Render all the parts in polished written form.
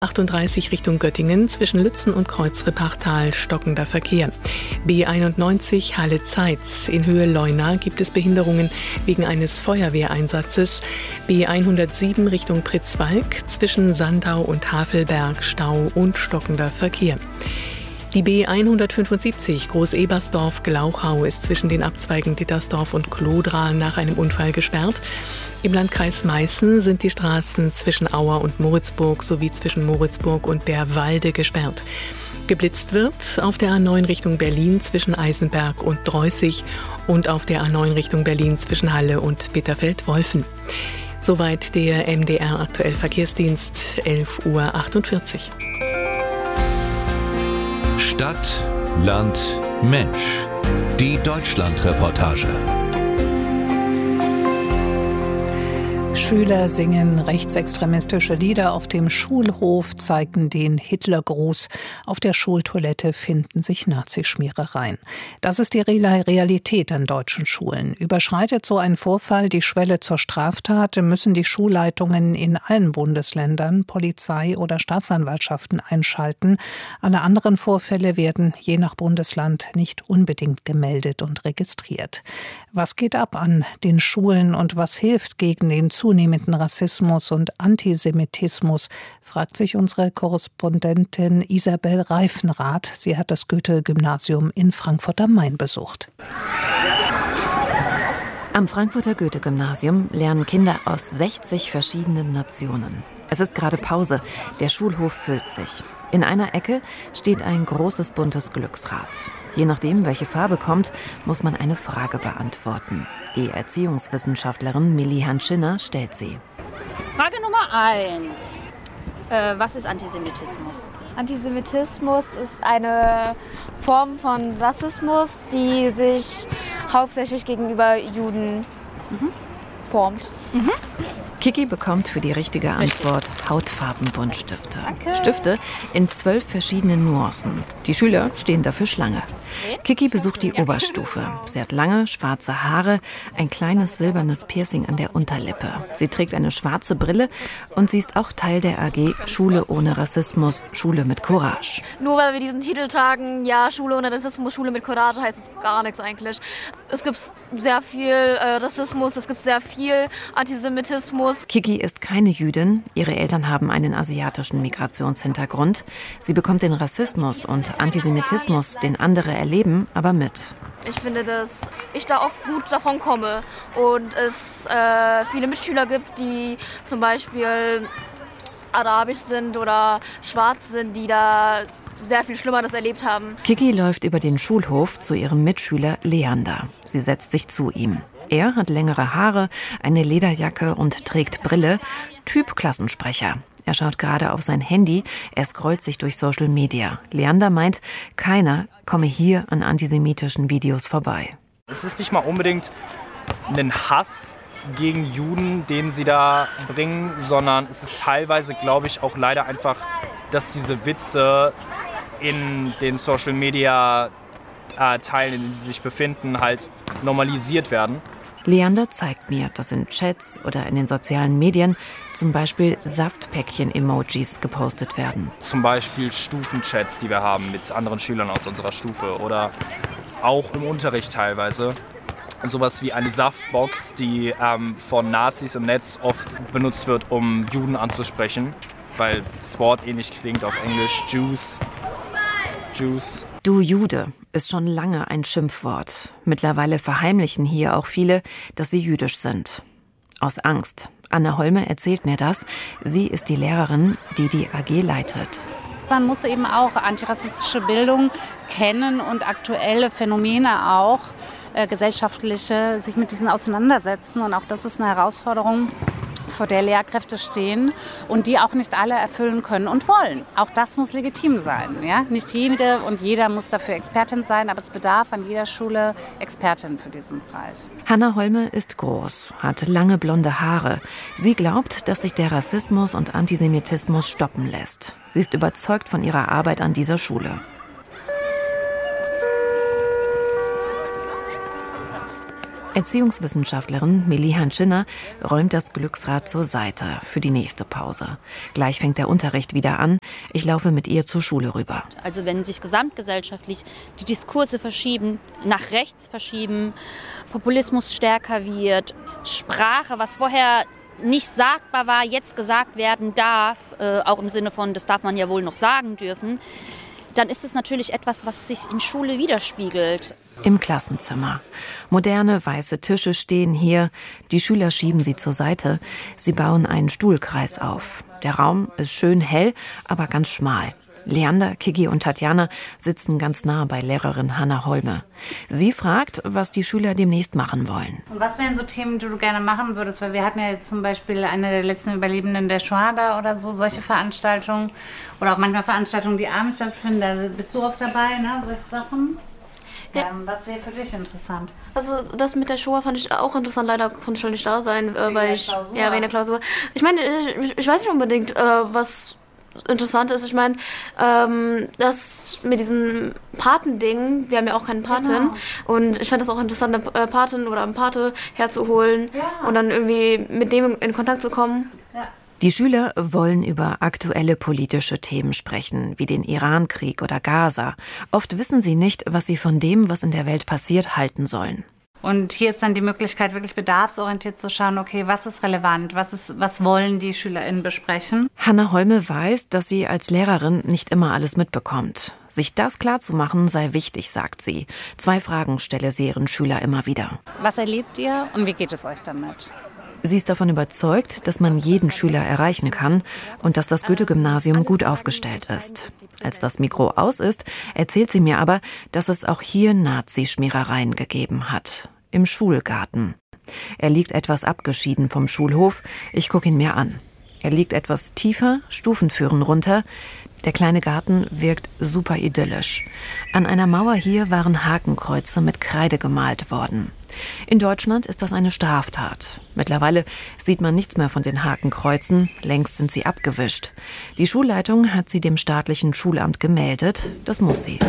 38 Richtung Göttingen, zwischen Lützen und Kreuzrippachtal stockender Verkehr. B91 Halle-Zeitz, in Höhe Leuna gibt es Behinderungen wegen eines Feuerwehreinsatzes. B107 Richtung Pritzwalk, zwischen Sandau und Havelberg Stau und stockender Verkehr. Die B175 Groß-Ebersdorf-Glauchau ist zwischen den Abzweigen Dittersdorf und Klodra nach einem Unfall gesperrt. Im Landkreis Meißen sind die Straßen zwischen Auer und Moritzburg sowie zwischen Moritzburg und Bärwalde gesperrt. Geblitzt wird auf der A9 Richtung Berlin zwischen Eisenberg und Dreußig und auf der A9 Richtung Berlin zwischen Halle und Bitterfeld-Wolfen. Soweit der MDR Aktuell Verkehrsdienst, 11:48 Uhr. Stadt, Land, Mensch. Die Deutschlandreportage. Schüler singen rechtsextremistische Lieder auf dem Schulhof, zeigen den Hitlergruß. Auf der Schultoilette finden sich Nazischmierereien. Das ist die Realität an deutschen Schulen. Überschreitet so ein Vorfall die Schwelle zur Straftat, müssen die Schulleitungen in allen Bundesländern Polizei oder Staatsanwaltschaften einschalten. Alle anderen Vorfälle werden je nach Bundesland nicht unbedingt gemeldet und registriert. Was geht ab an den Schulen und was hilft gegen den zunehmenden Rassismus und Antisemitismus, fragt sich unsere Korrespondentin Isabel Reifenrath. Sie hat das Goethe-Gymnasium in Frankfurt am Main besucht. Am Frankfurter Goethe-Gymnasium lernen Kinder aus 60 verschiedenen Nationen. Es ist gerade Pause. Der Schulhof füllt sich. In einer Ecke steht ein großes buntes Glücksrad. Je nachdem, welche Farbe kommt, muss man eine Frage beantworten. Die Erziehungswissenschaftlerin Milli Hanschinner stellt sie. Frage Nummer 1. Was ist Antisemitismus? Antisemitismus ist eine Form von Rassismus, die sich hauptsächlich gegenüber Juden formt. Kiki bekommt für die richtige Antwort Hautfarbenbuntstifte. Danke. Stifte in 12 verschiedenen Nuancen. Die Schüler stehen dafür Schlange. Kiki besucht die Oberstufe. Sie hat lange, schwarze Haare, ein kleines silbernes Piercing an der Unterlippe. Sie trägt eine schwarze Brille und sie ist auch Teil der AG Schule ohne Rassismus, Schule mit Courage. Nur weil wir diesen Titel tragen, ja, Schule ohne Rassismus, Schule mit Courage, heißt es gar nichts eigentlich. Es gibt sehr viel Rassismus, es gibt sehr viel Antisemitismus. Kiki ist keine Jüdin. Ihre Eltern haben einen asiatischen Migrationshintergrund. Sie bekommt den Rassismus und Antisemitismus, den andere erleben, aber mit. Ich finde, dass ich da oft gut davon komme und es viele Mitschüler gibt, die zum Beispiel arabisch sind oder schwarz sind, die da sehr viel Schlimmeres erlebt haben. Kiki läuft über den Schulhof zu ihrem Mitschüler Leander. Sie setzt sich zu ihm. Er hat längere Haare, eine Lederjacke und trägt Brille. Typ Klassensprecher. Er schaut gerade auf sein Handy, er scrollt sich durch Social Media. Leander meint, keiner komme hier an antisemitischen Videos vorbei. Es ist nicht mal unbedingt ein Hass gegen Juden, den sie da bringen, sondern es ist teilweise, glaube ich, auch leider einfach, dass diese Witze in den Social Media Teilen, in denen sie sich befinden, halt normalisiert werden. Leander zeigt mir, dass in Chats oder in den sozialen Medien zum Beispiel Saftpäckchen-Emojis gepostet werden. Zum Beispiel Stufenchats, die wir haben mit anderen Schülern aus unserer Stufe oder auch im Unterricht teilweise. Sowas wie eine Saftbox, die von Nazis im Netz oft benutzt wird, um Juden anzusprechen, weil das Wort ähnlich klingt auf Englisch. Jews. Du Jude ist schon lange ein Schimpfwort. Mittlerweile verheimlichen hier auch viele, dass sie jüdisch sind. Aus Angst. Anne Holme erzählt mir das. Sie ist die Lehrerin, die die AG leitet. Man muss eben auch antirassistische Bildung kennen und aktuelle Phänomene auch, gesellschaftliche, sich mit diesen auseinandersetzen. Und auch das ist eine Herausforderung, vor der Lehrkräfte stehen und die auch nicht alle erfüllen können und wollen. Auch das muss legitim sein. Ja? Nicht jede und jeder muss dafür Expertin sein, aber es bedarf an jeder Schule Expertin für diesen Bereich. Hanna Holme ist groß, hat lange blonde Haare. Sie glaubt, dass sich der Rassismus und Antisemitismus stoppen lässt. Sie ist überzeugt von ihrer Arbeit an dieser Schule. Erziehungswissenschaftlerin Millie Hanschinner räumt das Glücksrad zur Seite für die nächste Pause. Gleich fängt der Unterricht wieder an. Ich laufe mit ihr zur Schule rüber. Also wenn sich gesamtgesellschaftlich die Diskurse verschieben, nach rechts verschieben, Populismus stärker wird, Sprache, was vorher nicht sagbar war, jetzt gesagt werden darf, auch im Sinne von, das darf man ja wohl noch sagen dürfen, dann ist es natürlich etwas, was sich in Schule widerspiegelt. Im Klassenzimmer. Moderne weiße Tische stehen hier. Die Schüler schieben sie zur Seite. Sie bauen einen Stuhlkreis auf. Der Raum ist schön hell, aber ganz schmal. Leander, Kiki und Tatjana sitzen ganz nah bei Lehrerin Hanna Holme. Sie fragt, was die Schüler demnächst machen wollen. Und was wären so Themen, die du gerne machen würdest? Weil wir hatten ja jetzt zum Beispiel eine der letzten Überlebenden der Shoah da oder so, solche Veranstaltungen. Oder auch manchmal Veranstaltungen, die abends stattfinden. Da bist du oft dabei, ne? Solche Sachen. Ja. Was wäre für dich interessant? Also das mit der Shoah fand ich auch interessant. Leider konnte ich schon nicht da sein, weil ich wegen der Klausur. Ich meine, ich weiß nicht unbedingt, was interessant ist. Ich meine, das mit diesem Patending, wir haben ja auch keinen Paten. Genau. Und ich fand das auch interessant, eine Patin oder einen Pate herzuholen und dann irgendwie mit dem in Kontakt zu kommen. Ja. Die Schüler wollen über aktuelle politische Themen sprechen, wie den Irankrieg oder Gaza. Oft wissen sie nicht, was sie von dem, was in der Welt passiert, halten sollen. Und hier ist dann die Möglichkeit, wirklich bedarfsorientiert zu schauen, okay, was ist relevant, was wollen die SchülerInnen besprechen? Hanna Holme weiß, dass sie als Lehrerin nicht immer alles mitbekommt. Sich das klarzumachen sei wichtig, sagt sie. 2 Fragen stelle sie ihren Schüler immer wieder. Was erlebt ihr und wie geht es euch damit? Sie ist davon überzeugt, dass man jeden Schüler erreichen kann und dass das Goethe-Gymnasium gut aufgestellt ist. Als das Mikro aus ist, erzählt sie mir aber, dass es auch hier Nazischmierereien gegeben hat. Im Schulgarten. Er liegt etwas abgeschieden vom Schulhof. Ich gucke ihn mir an. Er liegt etwas tiefer, Stufen führen runter. Der kleine Garten wirkt super idyllisch. An einer Mauer hier waren Hakenkreuze mit Kreide gemalt worden. In Deutschland ist das eine Straftat. Mittlerweile sieht man nichts mehr von den Hakenkreuzen, längst sind sie abgewischt. Die Schulleitung hat sie dem staatlichen Schulamt gemeldet, das muss sie.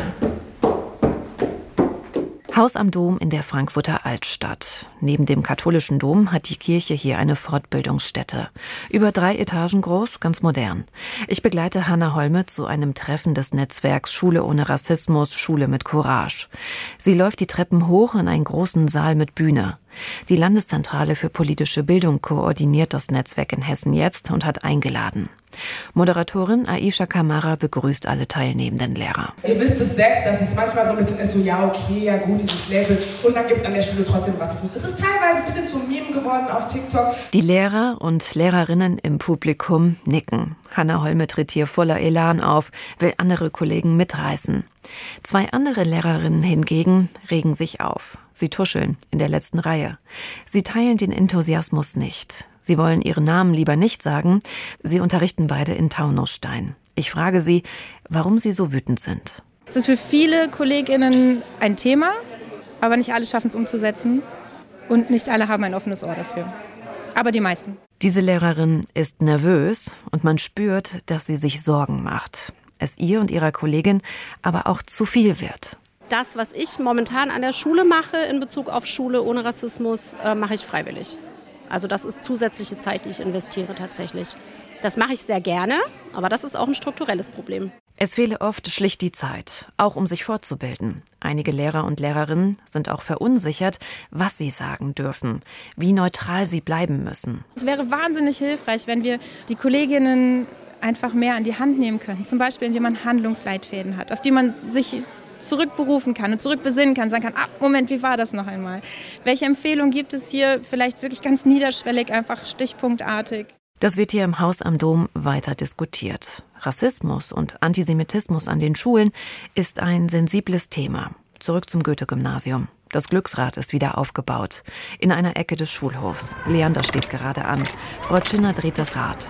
Haus am Dom in der Frankfurter Altstadt. Neben dem katholischen Dom hat die Kirche hier eine Fortbildungsstätte. Über 3 Etagen groß, ganz modern. Ich begleite Hanna Holme zu einem Treffen des Netzwerks Schule ohne Rassismus, Schule mit Courage. Sie läuft die Treppen hoch in einen großen Saal mit Bühne. Die Landeszentrale für politische Bildung koordiniert das Netzwerk in Hessen jetzt und hat eingeladen. Moderatorin Aisha Kamara begrüßt alle teilnehmenden Lehrer. Ihr wisst es selbst, dass es manchmal so ein bisschen ist, so ja okay, ja gut, dieses Label und dann gibt es an der Schule trotzdem Rassismus. Es ist teilweise ein bisschen zum Meme geworden auf TikTok. Die Lehrer und Lehrerinnen im Publikum nicken. Hanna Holme tritt hier voller Elan auf, will andere Kollegen mitreißen. 2 andere Lehrerinnen hingegen regen sich auf. Sie tuscheln in der letzten Reihe. Sie teilen den Enthusiasmus nicht. Sie wollen ihren Namen lieber nicht sagen. Sie unterrichten beide in Taunusstein. Ich frage sie, warum sie so wütend sind. Es ist für viele KollegInnen ein Thema, aber nicht alle schaffen es umzusetzen. Und nicht alle haben ein offenes Ohr dafür. Aber die meisten. Diese Lehrerin ist nervös und man spürt, dass sie sich Sorgen macht. Es ihr und ihrer Kollegin aber auch zu viel wird. Das, was ich momentan an der Schule mache in Bezug auf Schule ohne Rassismus, mache ich freiwillig. Also das ist zusätzliche Zeit, die ich investiere tatsächlich. Das mache ich sehr gerne, aber das ist auch ein strukturelles Problem. Es fehle oft schlicht die Zeit, auch um sich fortzubilden. Einige Lehrer und Lehrerinnen sind auch verunsichert, was sie sagen dürfen, wie neutral sie bleiben müssen. Es wäre wahnsinnig hilfreich, wenn wir die Kolleginnen einfach mehr an die Hand nehmen könnten. Zum Beispiel, indem man Handlungsleitfäden hat, auf die man sich zurückberufen kann und zurückbesinnen kann, sagen kann, Moment, wie war das noch einmal? Welche Empfehlungen gibt es hier vielleicht wirklich ganz niederschwellig, einfach stichpunktartig? Das wird hier im Haus am Dom weiter diskutiert. Rassismus und Antisemitismus an den Schulen ist ein sensibles Thema. Zurück zum Goethe-Gymnasium. Das Glücksrad ist wieder aufgebaut. In einer Ecke des Schulhofs. Leander steht gerade an. Frau Tschinner dreht das Rad.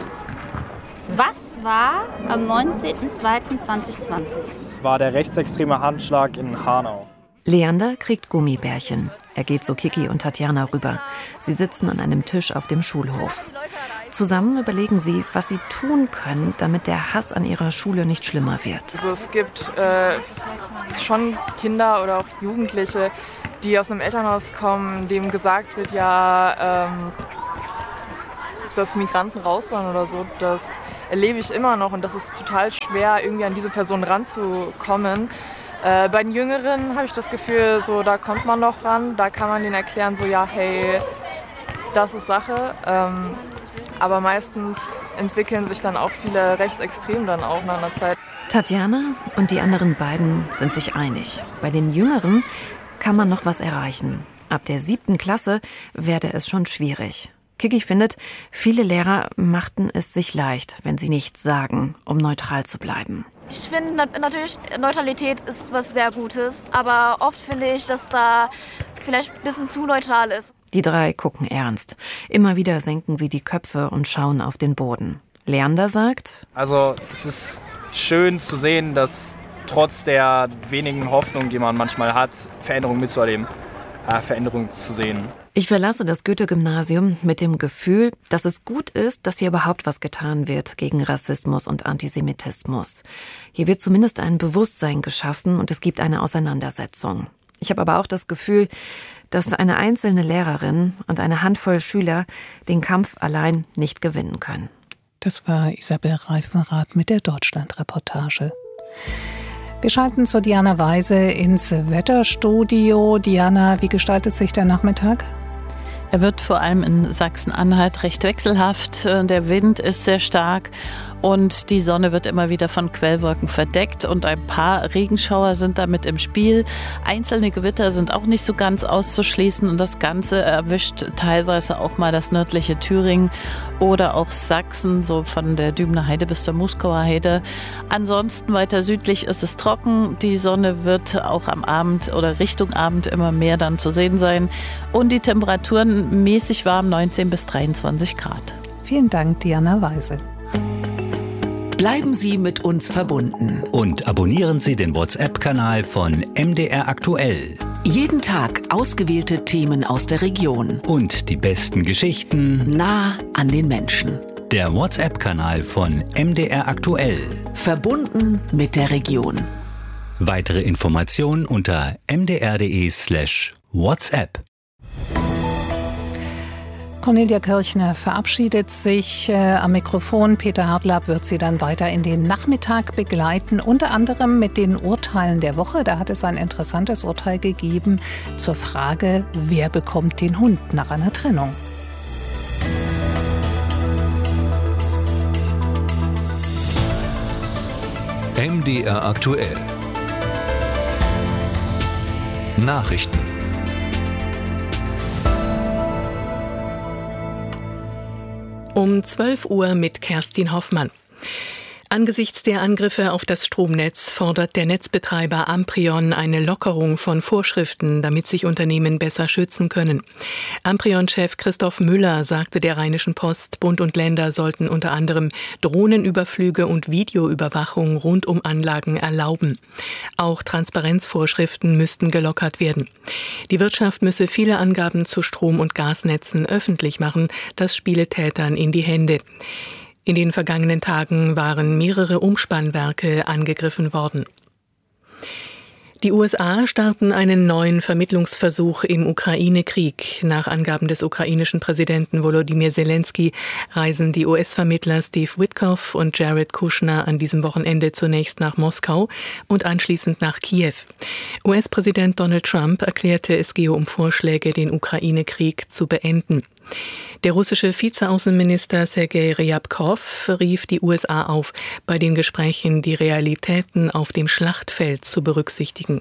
Was war am 19.02.2020? Es war der rechtsextreme Handschlag in Hanau. Leander kriegt Gummibärchen. Er geht zu Kiki und Tatjana rüber. Sie sitzen an einem Tisch auf dem Schulhof. Zusammen überlegen sie, was sie tun können, damit der Hass an ihrer Schule nicht schlimmer wird. Also es gibt schon Kinder oder auch Jugendliche, die aus einem Elternhaus kommen, dem gesagt wird, ja, dass Migranten raus sollen oder so, das erlebe ich immer noch und das ist total schwer, irgendwie an diese Person ranzukommen. Bei den Jüngeren habe ich das Gefühl, so da kommt man noch ran, da kann man denen erklären, so ja, hey, das ist Sache. Aber meistens entwickeln sich dann auch viele rechtsextrem dann auch nach einer Zeit. Tatjana und die anderen beiden sind sich einig. Bei den Jüngeren kann man noch was erreichen. Ab der 7. Klasse werde es schon schwierig. Kiki findet, viele Lehrer machten es sich leicht, wenn sie nichts sagen, um neutral zu bleiben. Ich finde natürlich, Neutralität ist was sehr Gutes, aber oft finde ich, dass da vielleicht ein bisschen zu neutral ist. Die 3 gucken ernst. Immer wieder senken sie die Köpfe und schauen auf den Boden. Leander sagt: Also es ist schön zu sehen, dass trotz der wenigen Hoffnung, die man manchmal hat, Veränderungen mitzuerleben, Veränderungen zu sehen. Ich verlasse das Goethe-Gymnasium mit dem Gefühl, dass es gut ist, dass hier überhaupt was getan wird gegen Rassismus und Antisemitismus. Hier wird zumindest ein Bewusstsein geschaffen und es gibt eine Auseinandersetzung. Ich habe aber auch das Gefühl, dass eine einzelne Lehrerin und eine Handvoll Schüler den Kampf allein nicht gewinnen können. Das war Isabel Reifenrath mit der Deutschland-Reportage. Wir schalten zu Diana Weise ins Wetterstudio. Diana, wie gestaltet sich der Nachmittag? Er wird vor allem in Sachsen-Anhalt recht wechselhaft. Der Wind ist sehr stark und die Sonne wird immer wieder von Quellwolken verdeckt und ein paar Regenschauer sind damit im Spiel. Einzelne Gewitter sind auch nicht so ganz auszuschließen und das Ganze erwischt teilweise auch mal das nördliche Thüringen oder auch Sachsen, so von der Dübener Heide bis zur Muskauer Heide. Ansonsten weiter südlich ist es trocken. Die Sonne wird auch am Abend oder Richtung Abend immer mehr dann zu sehen sein und die Temperaturen mäßig warm, 19 bis 23 Grad. Vielen Dank, Diana Weise. Bleiben Sie mit uns verbunden. Und abonnieren Sie den WhatsApp-Kanal von MDR Aktuell. Jeden Tag ausgewählte Themen aus der Region. Und die besten Geschichten nah an den Menschen. Der WhatsApp-Kanal von MDR Aktuell. Verbunden mit der Region. Weitere Informationen unter mdr.de/WhatsApp. Cornelia Kirchner verabschiedet sich am Mikrofon. Peter Hartlaub wird sie dann weiter in den Nachmittag begleiten, unter anderem mit den Urteilen der Woche. Da hat es ein interessantes Urteil gegeben zur Frage, wer bekommt den Hund nach einer Trennung. MDR aktuell. Nachrichten. Um 12 Uhr mit Kerstin Hoffmann. Angesichts der Angriffe auf das Stromnetz fordert der Netzbetreiber Amprion eine Lockerung von Vorschriften, damit sich Unternehmen besser schützen können. Amprion-Chef Christoph Müller sagte der Rheinischen Post, Bund und Länder sollten unter anderem Drohnenüberflüge und Videoüberwachung rund um Anlagen erlauben. Auch Transparenzvorschriften müssten gelockert werden. Die Wirtschaft müsse viele Angaben zu Strom- und Gasnetzen öffentlich machen, das spiele Tätern in die Hände. In den vergangenen Tagen waren mehrere Umspannwerke angegriffen worden. Die USA starten einen neuen Vermittlungsversuch im Ukraine-Krieg. Nach Angaben des ukrainischen Präsidenten Volodymyr Zelensky reisen die US-Vermittler Steve Witkoff und Jared Kushner an diesem Wochenende zunächst nach Moskau und anschließend nach Kiew. US-Präsident Donald Trump erklärte, es gehe um Vorschläge, den Ukraine-Krieg zu beenden. Der russische Vizeaußenminister Sergei Ryabkov rief die USA auf, bei den Gesprächen die Realitäten auf dem Schlachtfeld zu berücksichtigen.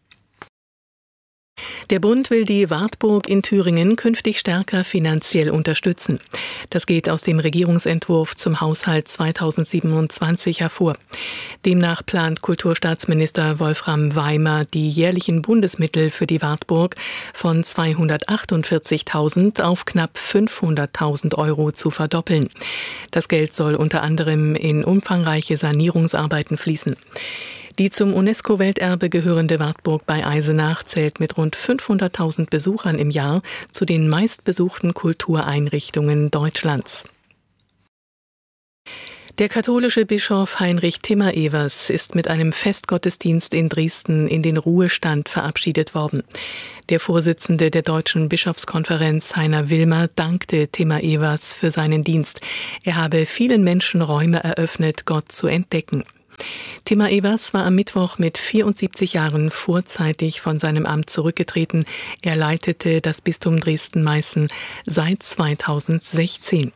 Der Bund will die Wartburg in Thüringen künftig stärker finanziell unterstützen. Das geht aus dem Regierungsentwurf zum Haushalt 2027 hervor. Demnach plant Kulturstaatsminister Wolfram Weimer, die jährlichen Bundesmittel für die Wartburg von 248.000 auf knapp 500.000 Euro zu verdoppeln. Das Geld soll unter anderem in umfangreiche Sanierungsarbeiten fließen. Die zum UNESCO-Welterbe gehörende Wartburg bei Eisenach zählt mit rund 500.000 Besuchern im Jahr zu den meistbesuchten Kultureinrichtungen Deutschlands. Der katholische Bischof Heinrich Timmer-Evers ist mit einem Festgottesdienst in Dresden in den Ruhestand verabschiedet worden. Der Vorsitzende der Deutschen Bischofskonferenz, Heiner Wilmer, dankte Timmer-Evers für seinen Dienst. Er habe vielen Menschen Räume eröffnet, Gott zu entdecken. Timmer-Evers war am Mittwoch mit 74 Jahren vorzeitig von seinem Amt zurückgetreten. Er leitete das Bistum Dresden-Meißen seit 2016.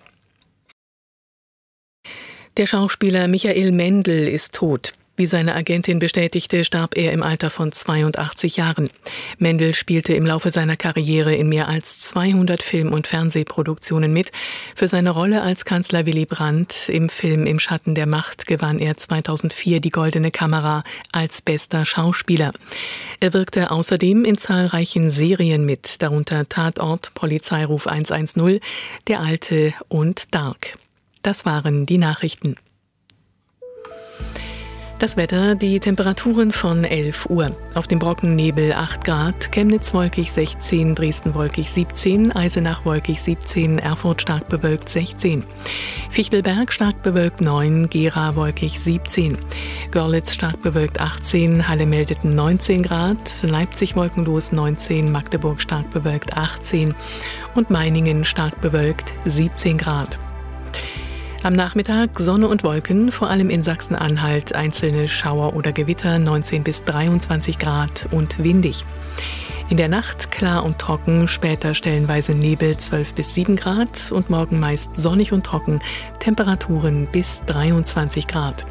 Der Schauspieler Michael Mendl ist tot. Wie seine Agentin bestätigte, starb er im Alter von 82 Jahren. Mendl spielte im Laufe seiner Karriere in mehr als 200 Film- und Fernsehproduktionen mit. Für seine Rolle als Kanzler Willy Brandt im Film Im Schatten der Macht gewann er 2004 die Goldene Kamera als bester Schauspieler. Er wirkte außerdem in zahlreichen Serien mit, darunter Tatort, Polizeiruf 110, Der Alte und Dark. Das waren die Nachrichten. Das Wetter, die Temperaturen von 11 Uhr. Auf dem Brocken Nebel 8 Grad, Chemnitz wolkig 16, Dresden wolkig 17, Eisenach wolkig 17, Erfurt stark bewölkt 16. Fichtelberg stark bewölkt 9, Gera wolkig 17. Görlitz stark bewölkt 18, Halle meldeten 19 Grad, Leipzig wolkenlos 19, Magdeburg stark bewölkt 18 und Meiningen stark bewölkt 17 Grad. Am Nachmittag Sonne und Wolken, vor allem in Sachsen-Anhalt einzelne Schauer oder Gewitter, 19 bis 23 Grad und windig. In der Nacht klar und trocken, später stellenweise Nebel, 12 bis 7 Grad und morgen meist sonnig und trocken, Temperaturen bis 23 Grad.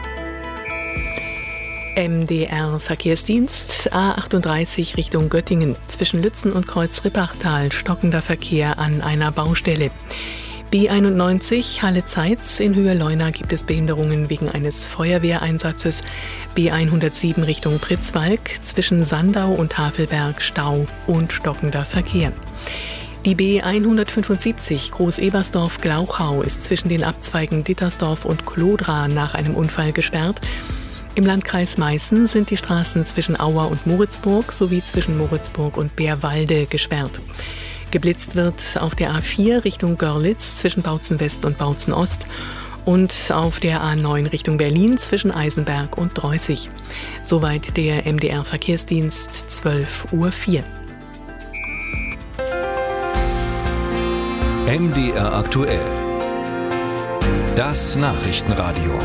MDR Verkehrsdienst A38 Richtung Göttingen. Zwischen Lützen und Kreuz-Rippachtal stockender Verkehr an einer Baustelle. B91 Halle-Zeitz in Höhe Leuna gibt es Behinderungen wegen eines Feuerwehreinsatzes. B107 Richtung Pritzwalk zwischen Sandau und Havelberg Stau und stockender Verkehr. Die B175 Groß-Ebersdorf-Glauchau ist zwischen den Abzweigen Dittersdorf und Klodra nach einem Unfall gesperrt. Im Landkreis Meißen sind die Straßen zwischen Auer und Moritzburg sowie zwischen Moritzburg und Bärwalde gesperrt. Geblitzt wird auf der A4 Richtung Görlitz zwischen Bautzen West und Bautzen Ost und auf der A9 Richtung Berlin zwischen Eisenberg und Dreußig. Soweit der MDR Verkehrsdienst, 12:04 Uhr. MDR aktuell. Das Nachrichtenradio.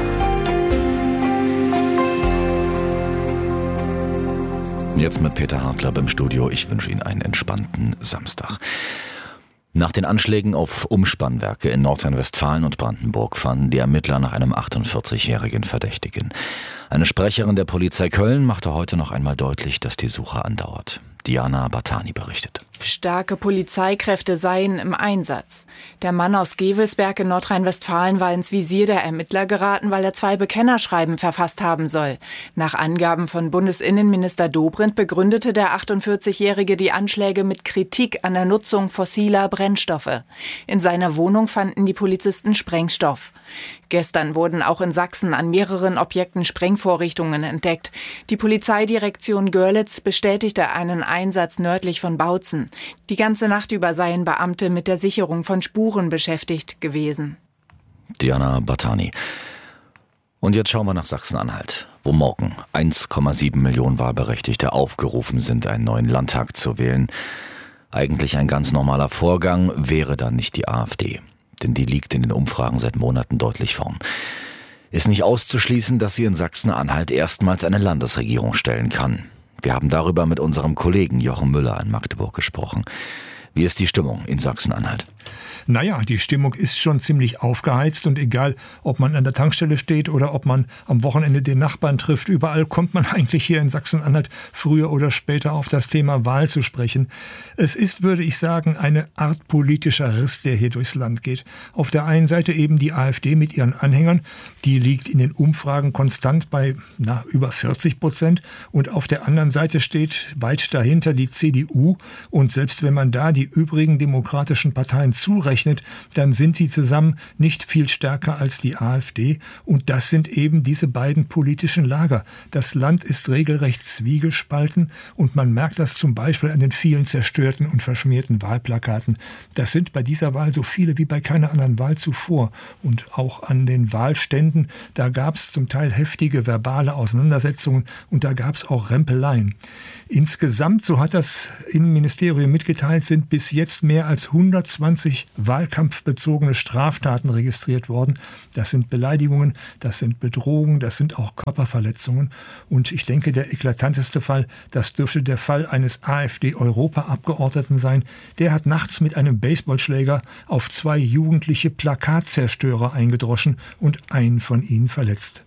Jetzt mit Peter Hartlaub im Studio. Ich wünsche Ihnen einen entspannten Samstag. Nach den Anschlägen auf Umspannwerke in Nordrhein-Westfalen und Brandenburg fanden die Ermittler nach einem 48-jährigen Verdächtigen. Eine Sprecherin der Polizei Köln machte heute noch einmal deutlich, dass die Suche andauert. Diana Bartani berichtet. Starke Polizeikräfte seien im Einsatz. Der Mann aus Gevelsberg in Nordrhein-Westfalen war ins Visier der Ermittler geraten, weil er 2 Bekennerschreiben verfasst haben soll. Nach Angaben von Bundesinnenminister Dobrindt begründete der 48-Jährige die Anschläge mit Kritik an der Nutzung fossiler Brennstoffe. In seiner Wohnung fanden die Polizisten Sprengstoff. Gestern wurden auch in Sachsen an mehreren Objekten Sprengvorrichtungen entdeckt. Die Polizeidirektion Görlitz bestätigte einen Einsatz nördlich von Bautzen. Die ganze Nacht über seien Beamte mit der Sicherung von Spuren beschäftigt gewesen. Diana Bartani. Und jetzt schauen wir nach Sachsen-Anhalt, wo morgen 1,7 Millionen Wahlberechtigte aufgerufen sind, einen neuen Landtag zu wählen. Eigentlich ein ganz normaler Vorgang, wäre dann nicht die AfD. Denn die liegt in den Umfragen seit Monaten deutlich vorn. Ist nicht auszuschließen, dass sie in Sachsen-Anhalt erstmals eine Landesregierung stellen kann. Wir haben darüber mit unserem Kollegen Jochen Müller in Magdeburg gesprochen. Wie ist die Stimmung in Sachsen-Anhalt? Naja, die Stimmung ist schon ziemlich aufgeheizt und egal, ob man an der Tankstelle steht oder ob man am Wochenende den Nachbarn trifft, überall kommt man eigentlich hier in Sachsen-Anhalt früher oder später auf das Thema Wahl zu sprechen. Es ist, würde ich sagen, eine Art politischer Riss, der hier durchs Land geht. Auf der einen Seite eben die AfD mit ihren Anhängern, die liegt in den Umfragen konstant bei über 40%, und auf der anderen Seite steht weit dahinter die CDU, und selbst wenn man da die übrigen demokratischen Parteien Parteien zurechnet, dann sind sie zusammen nicht viel stärker als die AfD. Und das sind eben diese beiden politischen Lager. Das Land ist regelrecht zwiegespalten und man merkt das zum Beispiel an den vielen zerstörten und verschmierten Wahlplakaten. Das sind bei dieser Wahl so viele wie bei keiner anderen Wahl zuvor. Und auch an den Wahlständen, da gab es zum Teil heftige verbale Auseinandersetzungen und da gab es auch Rempeleien. Insgesamt, so hat das Innenministerium mitgeteilt, sind bis jetzt mehr als 120 wahlkampfbezogene Straftaten registriert worden. Das sind Beleidigungen, das sind Bedrohungen, das sind auch Körperverletzungen. Und ich denke, der eklatanteste Fall, das dürfte der Fall eines AfD-Europaabgeordneten sein. Der hat nachts mit einem Baseballschläger auf 2 jugendliche Plakatzerstörer eingedroschen und einen von ihnen verletzt.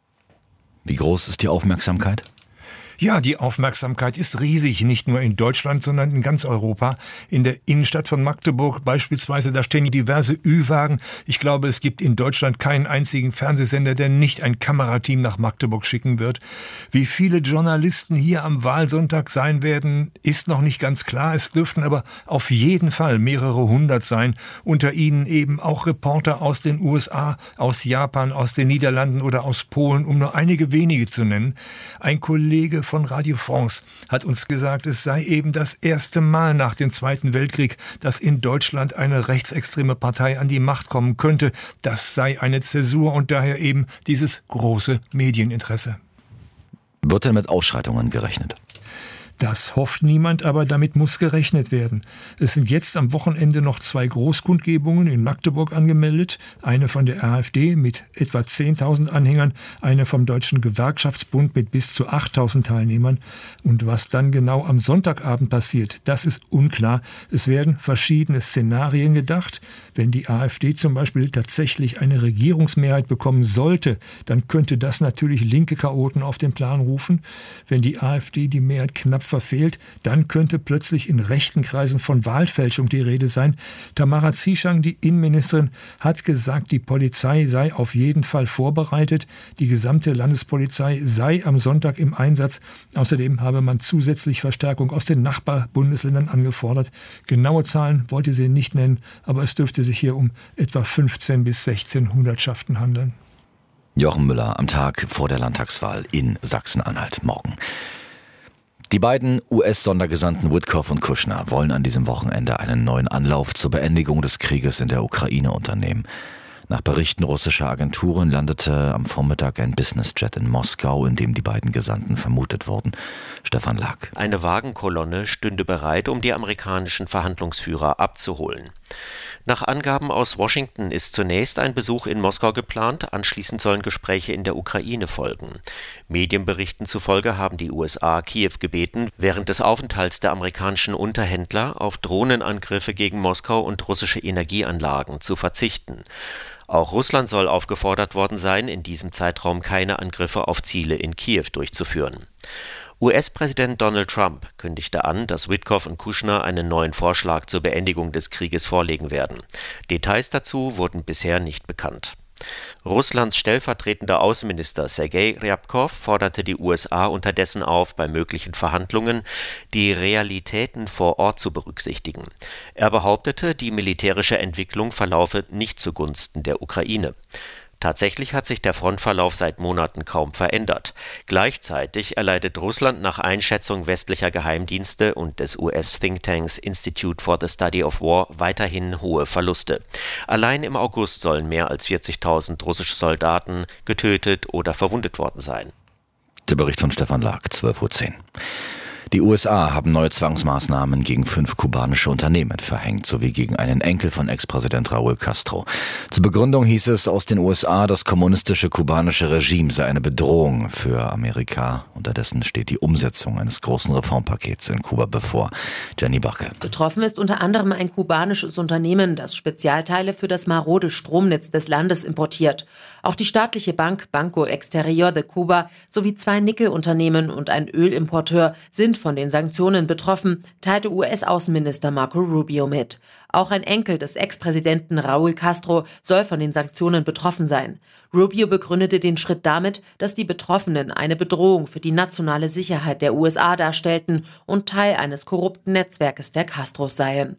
Wie groß ist die Aufmerksamkeit? Ja, die Aufmerksamkeit ist riesig, nicht nur in Deutschland, sondern in ganz Europa. In der Innenstadt von Magdeburg beispielsweise, da stehen diverse Ü-Wagen. Ich glaube, es gibt in Deutschland keinen einzigen Fernsehsender, der nicht ein Kamerateam nach Magdeburg schicken wird. Wie viele Journalisten hier am Wahlsonntag sein werden, ist noch nicht ganz klar. Es dürften aber auf jeden Fall mehrere hundert sein. Unter ihnen eben auch Reporter aus den USA, aus Japan, aus den Niederlanden oder aus Polen, um nur einige wenige zu nennen. Ein Kollege von Radio France hat uns gesagt, es sei eben das erste Mal nach dem Zweiten Weltkrieg, dass in Deutschland eine rechtsextreme Partei an die Macht kommen könnte. Das sei eine Zäsur und daher eben dieses große Medieninteresse. Wird denn mit Ausschreitungen gerechnet? Das hofft niemand, aber damit muss gerechnet werden. Es sind jetzt am Wochenende noch 2 Großkundgebungen in Magdeburg angemeldet. Eine von der AfD mit etwa 10.000 Anhängern, eine vom Deutschen Gewerkschaftsbund mit bis zu 8.000 Teilnehmern. Und was dann genau am Sonntagabend passiert, das ist unklar. Es werden verschiedene Szenarien gedacht. Wenn die AfD zum Beispiel tatsächlich eine Regierungsmehrheit bekommen sollte, dann könnte das natürlich linke Chaoten auf den Plan rufen. Wenn die AfD die Mehrheit knapp verfehlt, dann könnte plötzlich in rechten Kreisen von Wahlfälschung die Rede sein. Tamara Zieschang, die Innenministerin, hat gesagt, die Polizei sei auf jeden Fall vorbereitet. Die gesamte Landespolizei sei am Sonntag im Einsatz. Außerdem habe man zusätzlich Verstärkung aus den Nachbarbundesländern angefordert. Genaue Zahlen wollte sie nicht nennen, aber es dürfte sich hier um etwa 15 bis 16 Hundertschaften handeln. Jochen Müller am Tag vor der Landtagswahl in Sachsen-Anhalt morgen. Die beiden US-Sondergesandten Witkoff und Kushner wollen an diesem Wochenende einen neuen Anlauf zur Beendigung des Krieges in der Ukraine unternehmen. Nach Berichten russischer Agenturen landete am Vormittag ein Businessjet in Moskau, in dem die beiden Gesandten vermutet wurden. Stefan Lag. Eine Wagenkolonne stünde bereit, um die amerikanischen Verhandlungsführer abzuholen. Nach Angaben aus Washington ist zunächst ein Besuch in Moskau geplant, anschließend sollen Gespräche in der Ukraine folgen. Medienberichten zufolge haben die USA Kiew gebeten, während des Aufenthalts der amerikanischen Unterhändler auf Drohnenangriffe gegen Moskau und russische Energieanlagen zu verzichten. Auch Russland soll aufgefordert worden sein, in diesem Zeitraum keine Angriffe auf Ziele in Kiew durchzuführen. US-Präsident Donald Trump kündigte an, dass Witkoff und Kushner einen neuen Vorschlag zur Beendigung des Krieges vorlegen werden. Details dazu wurden bisher nicht bekannt. Russlands stellvertretender Außenminister Sergei Ryabkov forderte die USA unterdessen auf, bei möglichen Verhandlungen die Realitäten vor Ort zu berücksichtigen. Er behauptete, die militärische Entwicklung verlaufe nicht zugunsten der Ukraine. Tatsächlich hat sich der Frontverlauf seit Monaten kaum verändert. Gleichzeitig erleidet Russland nach Einschätzung westlicher Geheimdienste und des US-Thinktanks Institute for the Study of War weiterhin hohe Verluste. Allein im August sollen mehr als 40.000 russische Soldaten getötet oder verwundet worden sein. Der Bericht von Stefan Lag, 12:10 Uhr. Die USA haben neue Zwangsmaßnahmen gegen 5 kubanische Unternehmen verhängt, sowie gegen einen Enkel von Ex-Präsident Raúl Castro. Zur Begründung hieß es aus den USA, das kommunistische kubanische Regime sei eine Bedrohung für Amerika. Unterdessen steht die Umsetzung eines großen Reformpakets in Kuba bevor. Jenny Backe. Betroffen ist unter anderem ein kubanisches Unternehmen, das Spezialteile für das marode Stromnetz des Landes importiert. Auch die staatliche Bank Banco Exterior de Cuba sowie 2 Nickelunternehmen und ein Ölimporteur sind von den Sanktionen betroffen, teilte US-Außenminister Marco Rubio mit. Auch ein Enkel des Ex-Präsidenten Raúl Castro soll von den Sanktionen betroffen sein. Rubio begründete den Schritt damit, dass die Betroffenen eine Bedrohung für die nationale Sicherheit der USA darstellten und Teil eines korrupten Netzwerkes der Castros seien.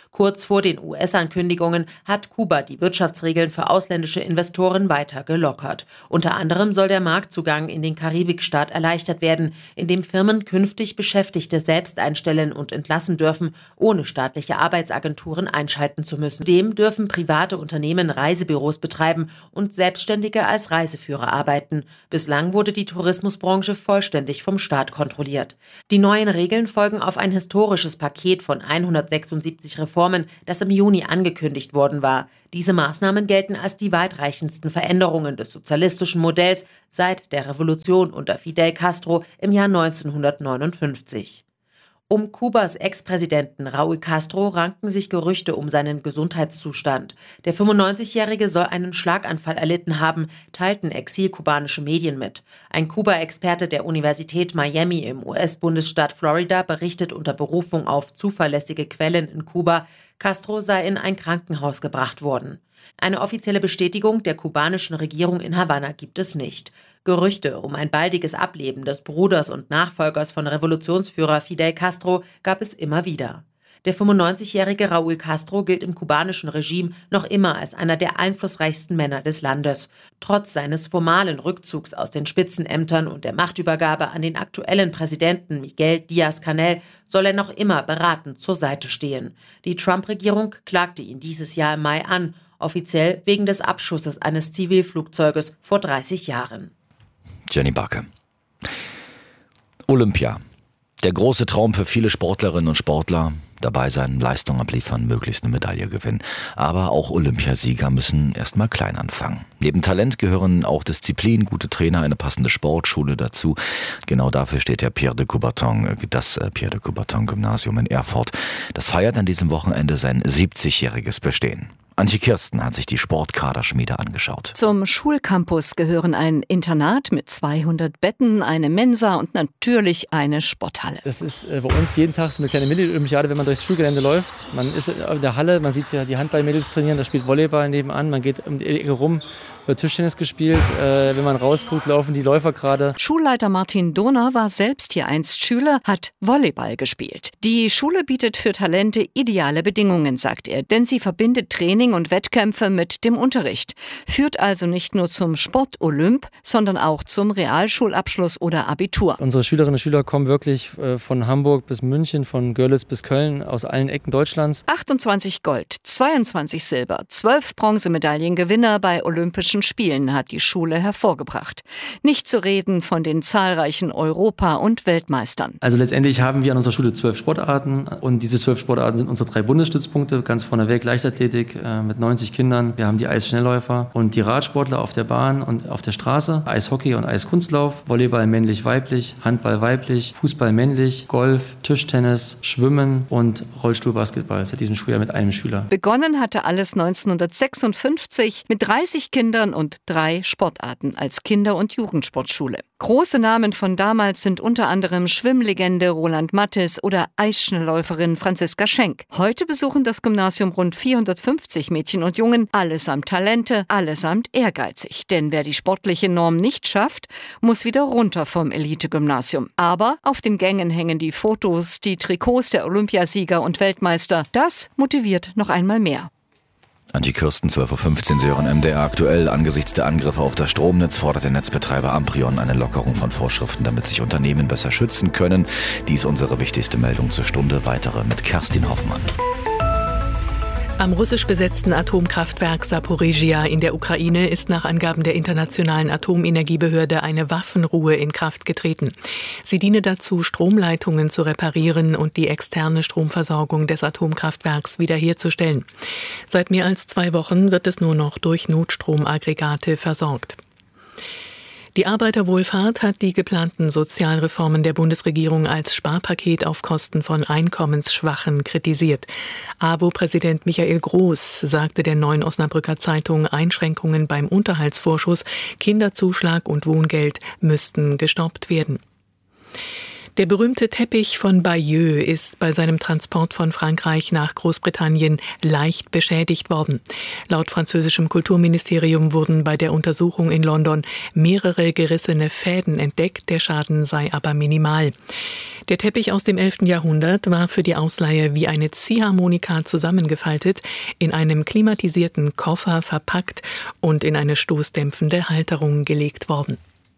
Kurz vor den US-Ankündigungen hat Kuba die Wirtschaftsregeln für ausländische Investoren weiter gelockert. Unter anderem soll der Marktzugang in den Karibikstaat erleichtert werden, indem Firmen künftig Beschäftigte selbst einstellen und entlassen dürfen, ohne staatliche Arbeitsagenturen einschalten zu müssen. Zudem dürfen private Unternehmen Reisebüros betreiben und Selbstständige als Reiseführer arbeiten. Bislang wurde die Tourismusbranche vollständig vom Staat kontrolliert. Die neuen Regeln folgen auf ein historisches Paket von 176 Reformen, das im Juni angekündigt worden war. Diese Maßnahmen gelten als die weitreichendsten Veränderungen des sozialistischen Modells seit der Revolution unter Fidel Castro im Jahr 1959. Um Kubas Ex-Präsidenten Raúl Castro ranken sich Gerüchte um seinen Gesundheitszustand. Der 95-Jährige soll einen Schlaganfall erlitten haben, teilten exilkubanische Medien mit. Ein Kuba-Experte der Universität Miami im US-Bundesstaat Florida berichtet unter Berufung auf zuverlässige Quellen in Kuba, Castro sei in ein Krankenhaus gebracht worden. Eine offizielle Bestätigung der kubanischen Regierung in Havanna gibt es nicht. Gerüchte um ein baldiges Ableben des Bruders und Nachfolgers von Revolutionsführer Fidel Castro gab es immer wieder. Der 95-jährige Raúl Castro gilt im kubanischen Regime noch immer als einer der einflussreichsten Männer des Landes. Trotz seines formalen Rückzugs aus den Spitzenämtern und der Machtübergabe an den aktuellen Präsidenten Miguel Díaz-Canel soll er noch immer beratend zur Seite stehen. Die Trump-Regierung klagte ihn dieses Jahr im Mai an, offiziell wegen des Abschusses eines Zivilflugzeuges vor 30 Jahren. Jenny Barke. Olympia. Der große Traum für viele Sportlerinnen und Sportler. Dabei sein, Leistung abliefern, möglichst eine Medaille gewinnen. Aber auch Olympiasieger müssen erstmal klein anfangen. Neben Talent gehören auch Disziplin, gute Trainer, eine passende Sportschule dazu. Genau dafür steht das Pierre de Coubertin Gymnasium in Erfurt. Das feiert an diesem Wochenende sein 70-jähriges Bestehen. Antje Kirsten hat sich die Sportkaderschmiede angeschaut. Zum Schulcampus gehören ein Internat mit 200 Betten, eine Mensa und natürlich eine Sporthalle. Das ist bei uns jeden Tag so eine kleine Mini-Olympiade, wenn man durchs Schulgelände läuft. Man ist in der Halle, man sieht ja die Handballmädels trainieren, da spielt Volleyball nebenan, man geht um die Ecke rum, wird Tischtennis gespielt. Wenn man rausguckt, laufen die Läufer gerade. Schulleiter Martin Dohner war selbst hier einst Schüler, hat Volleyball gespielt. Die Schule bietet für Talente ideale Bedingungen, sagt er, denn sie verbindet Training und Wettkämpfe mit dem Unterricht. Führt also nicht nur zum Sport-Olymp, sondern auch zum Realschulabschluss oder Abitur. Unsere Schülerinnen und Schüler kommen wirklich von Hamburg bis München, von Görlitz bis Köln, aus allen Ecken Deutschlands. 28 Gold, 22 Silber, 12 Bronzemedaillengewinner bei Olympischen Spielen hat die Schule hervorgebracht. Nicht zu reden von den zahlreichen Europa- und Weltmeistern. Also letztendlich haben wir an unserer Schule 12 Sportarten und diese 12 Sportarten sind unsere 3 Bundesstützpunkte. Ganz vorneweg Leichtathletik mit 90 Kindern. Wir haben die Eisschnellläufer und die Radsportler auf der Bahn und auf der Straße. Eishockey und Eiskunstlauf, Volleyball männlich-weiblich, Handball weiblich, Fußball männlich, Golf, Tischtennis, Schwimmen und Rollstuhlbasketball. Seit diesem Schuljahr mit einem Schüler. Begonnen hatte alles 1956 mit 30 Kindern und 3 Sportarten als Kinder- und Jugendsportschule. Große Namen von damals sind unter anderem Schwimmlegende Roland Matthes oder Eisschnellläuferin Franziska Schenk. Heute besuchen das Gymnasium rund 450 Mädchen und Jungen, allesamt Talente, allesamt ehrgeizig. Denn wer die sportliche Norm nicht schafft, muss wieder runter vom Elite-Gymnasium. Aber auf den Gängen hängen die Fotos, die Trikots der Olympiasieger und Weltmeister. Das motiviert noch einmal mehr. Antje Kirsten, 12.15 Uhr, Sie hören MDR aktuell. Angesichts der Angriffe auf das Stromnetz fordert der Netzbetreiber Amprion eine Lockerung von Vorschriften, damit sich Unternehmen besser schützen können. Dies unsere wichtigste Meldung zur Stunde. Weitere mit Kerstin Hoffmann. Am russisch besetzten Atomkraftwerk Saporizhia in der Ukraine ist nach Angaben der Internationalen Atomenergiebehörde eine Waffenruhe in Kraft getreten. Sie diene dazu, Stromleitungen zu reparieren und die externe Stromversorgung des Atomkraftwerks wiederherzustellen. Seit mehr als 2 Wochen wird es nur noch durch Notstromaggregate versorgt. Die Arbeiterwohlfahrt hat die geplanten Sozialreformen der Bundesregierung als Sparpaket auf Kosten von Einkommensschwachen kritisiert. AWO-Präsident Michael Groß sagte der Neuen Osnabrücker Zeitung, Einschränkungen beim Unterhaltsvorschuss, Kinderzuschlag und Wohngeld müssten gestoppt werden. Der berühmte Teppich von Bayeux ist bei seinem Transport von Frankreich nach Großbritannien leicht beschädigt worden. Laut französischem Kulturministerium wurden bei der Untersuchung in London mehrere gerissene Fäden entdeckt, der Schaden sei aber minimal. Der Teppich aus dem 11. Jahrhundert war für die Ausleihe wie eine Ziehharmonika zusammengefaltet, in einem klimatisierten Koffer verpackt und in eine stoßdämpfende Halterung gelegt worden.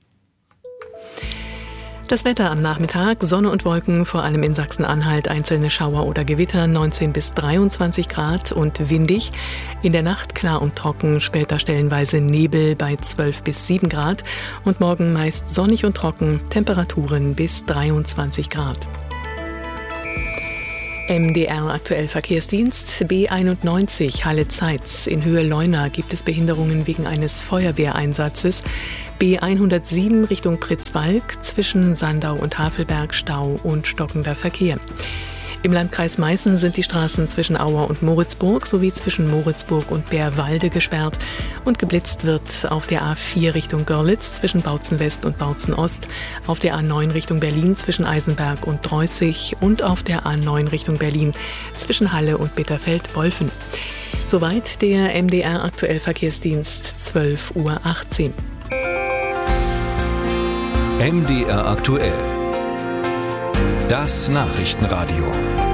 Das Wetter am Nachmittag, Sonne und Wolken, vor allem in Sachsen-Anhalt einzelne Schauer oder Gewitter, 19 bis 23 Grad und windig. In der Nacht klar und trocken, später stellenweise Nebel bei 12 bis 7 Grad und morgen meist sonnig und trocken, Temperaturen bis 23 Grad. MDR aktuell Verkehrsdienst B91 Halle-Zeitz. In Höhe Leuna gibt es Behinderungen wegen eines Feuerwehreinsatzes. B107 Richtung Pritzwalk, zwischen Sandau und Havelberg Stau und stockender Verkehr. Im Landkreis Meißen sind die Straßen zwischen Auer und Moritzburg sowie zwischen Moritzburg und Bärwalde gesperrt und geblitzt wird auf der A4 Richtung Görlitz zwischen Bautzen West und Bautzen Ost, auf der A9 Richtung Berlin zwischen Eisenberg und Dreußig und auf der A9 Richtung Berlin zwischen Halle und Bitterfeld-Wolfen. Soweit der MDR aktuell Verkehrsdienst, 12:18 Uhr. MDR aktuell. Das Nachrichtenradio.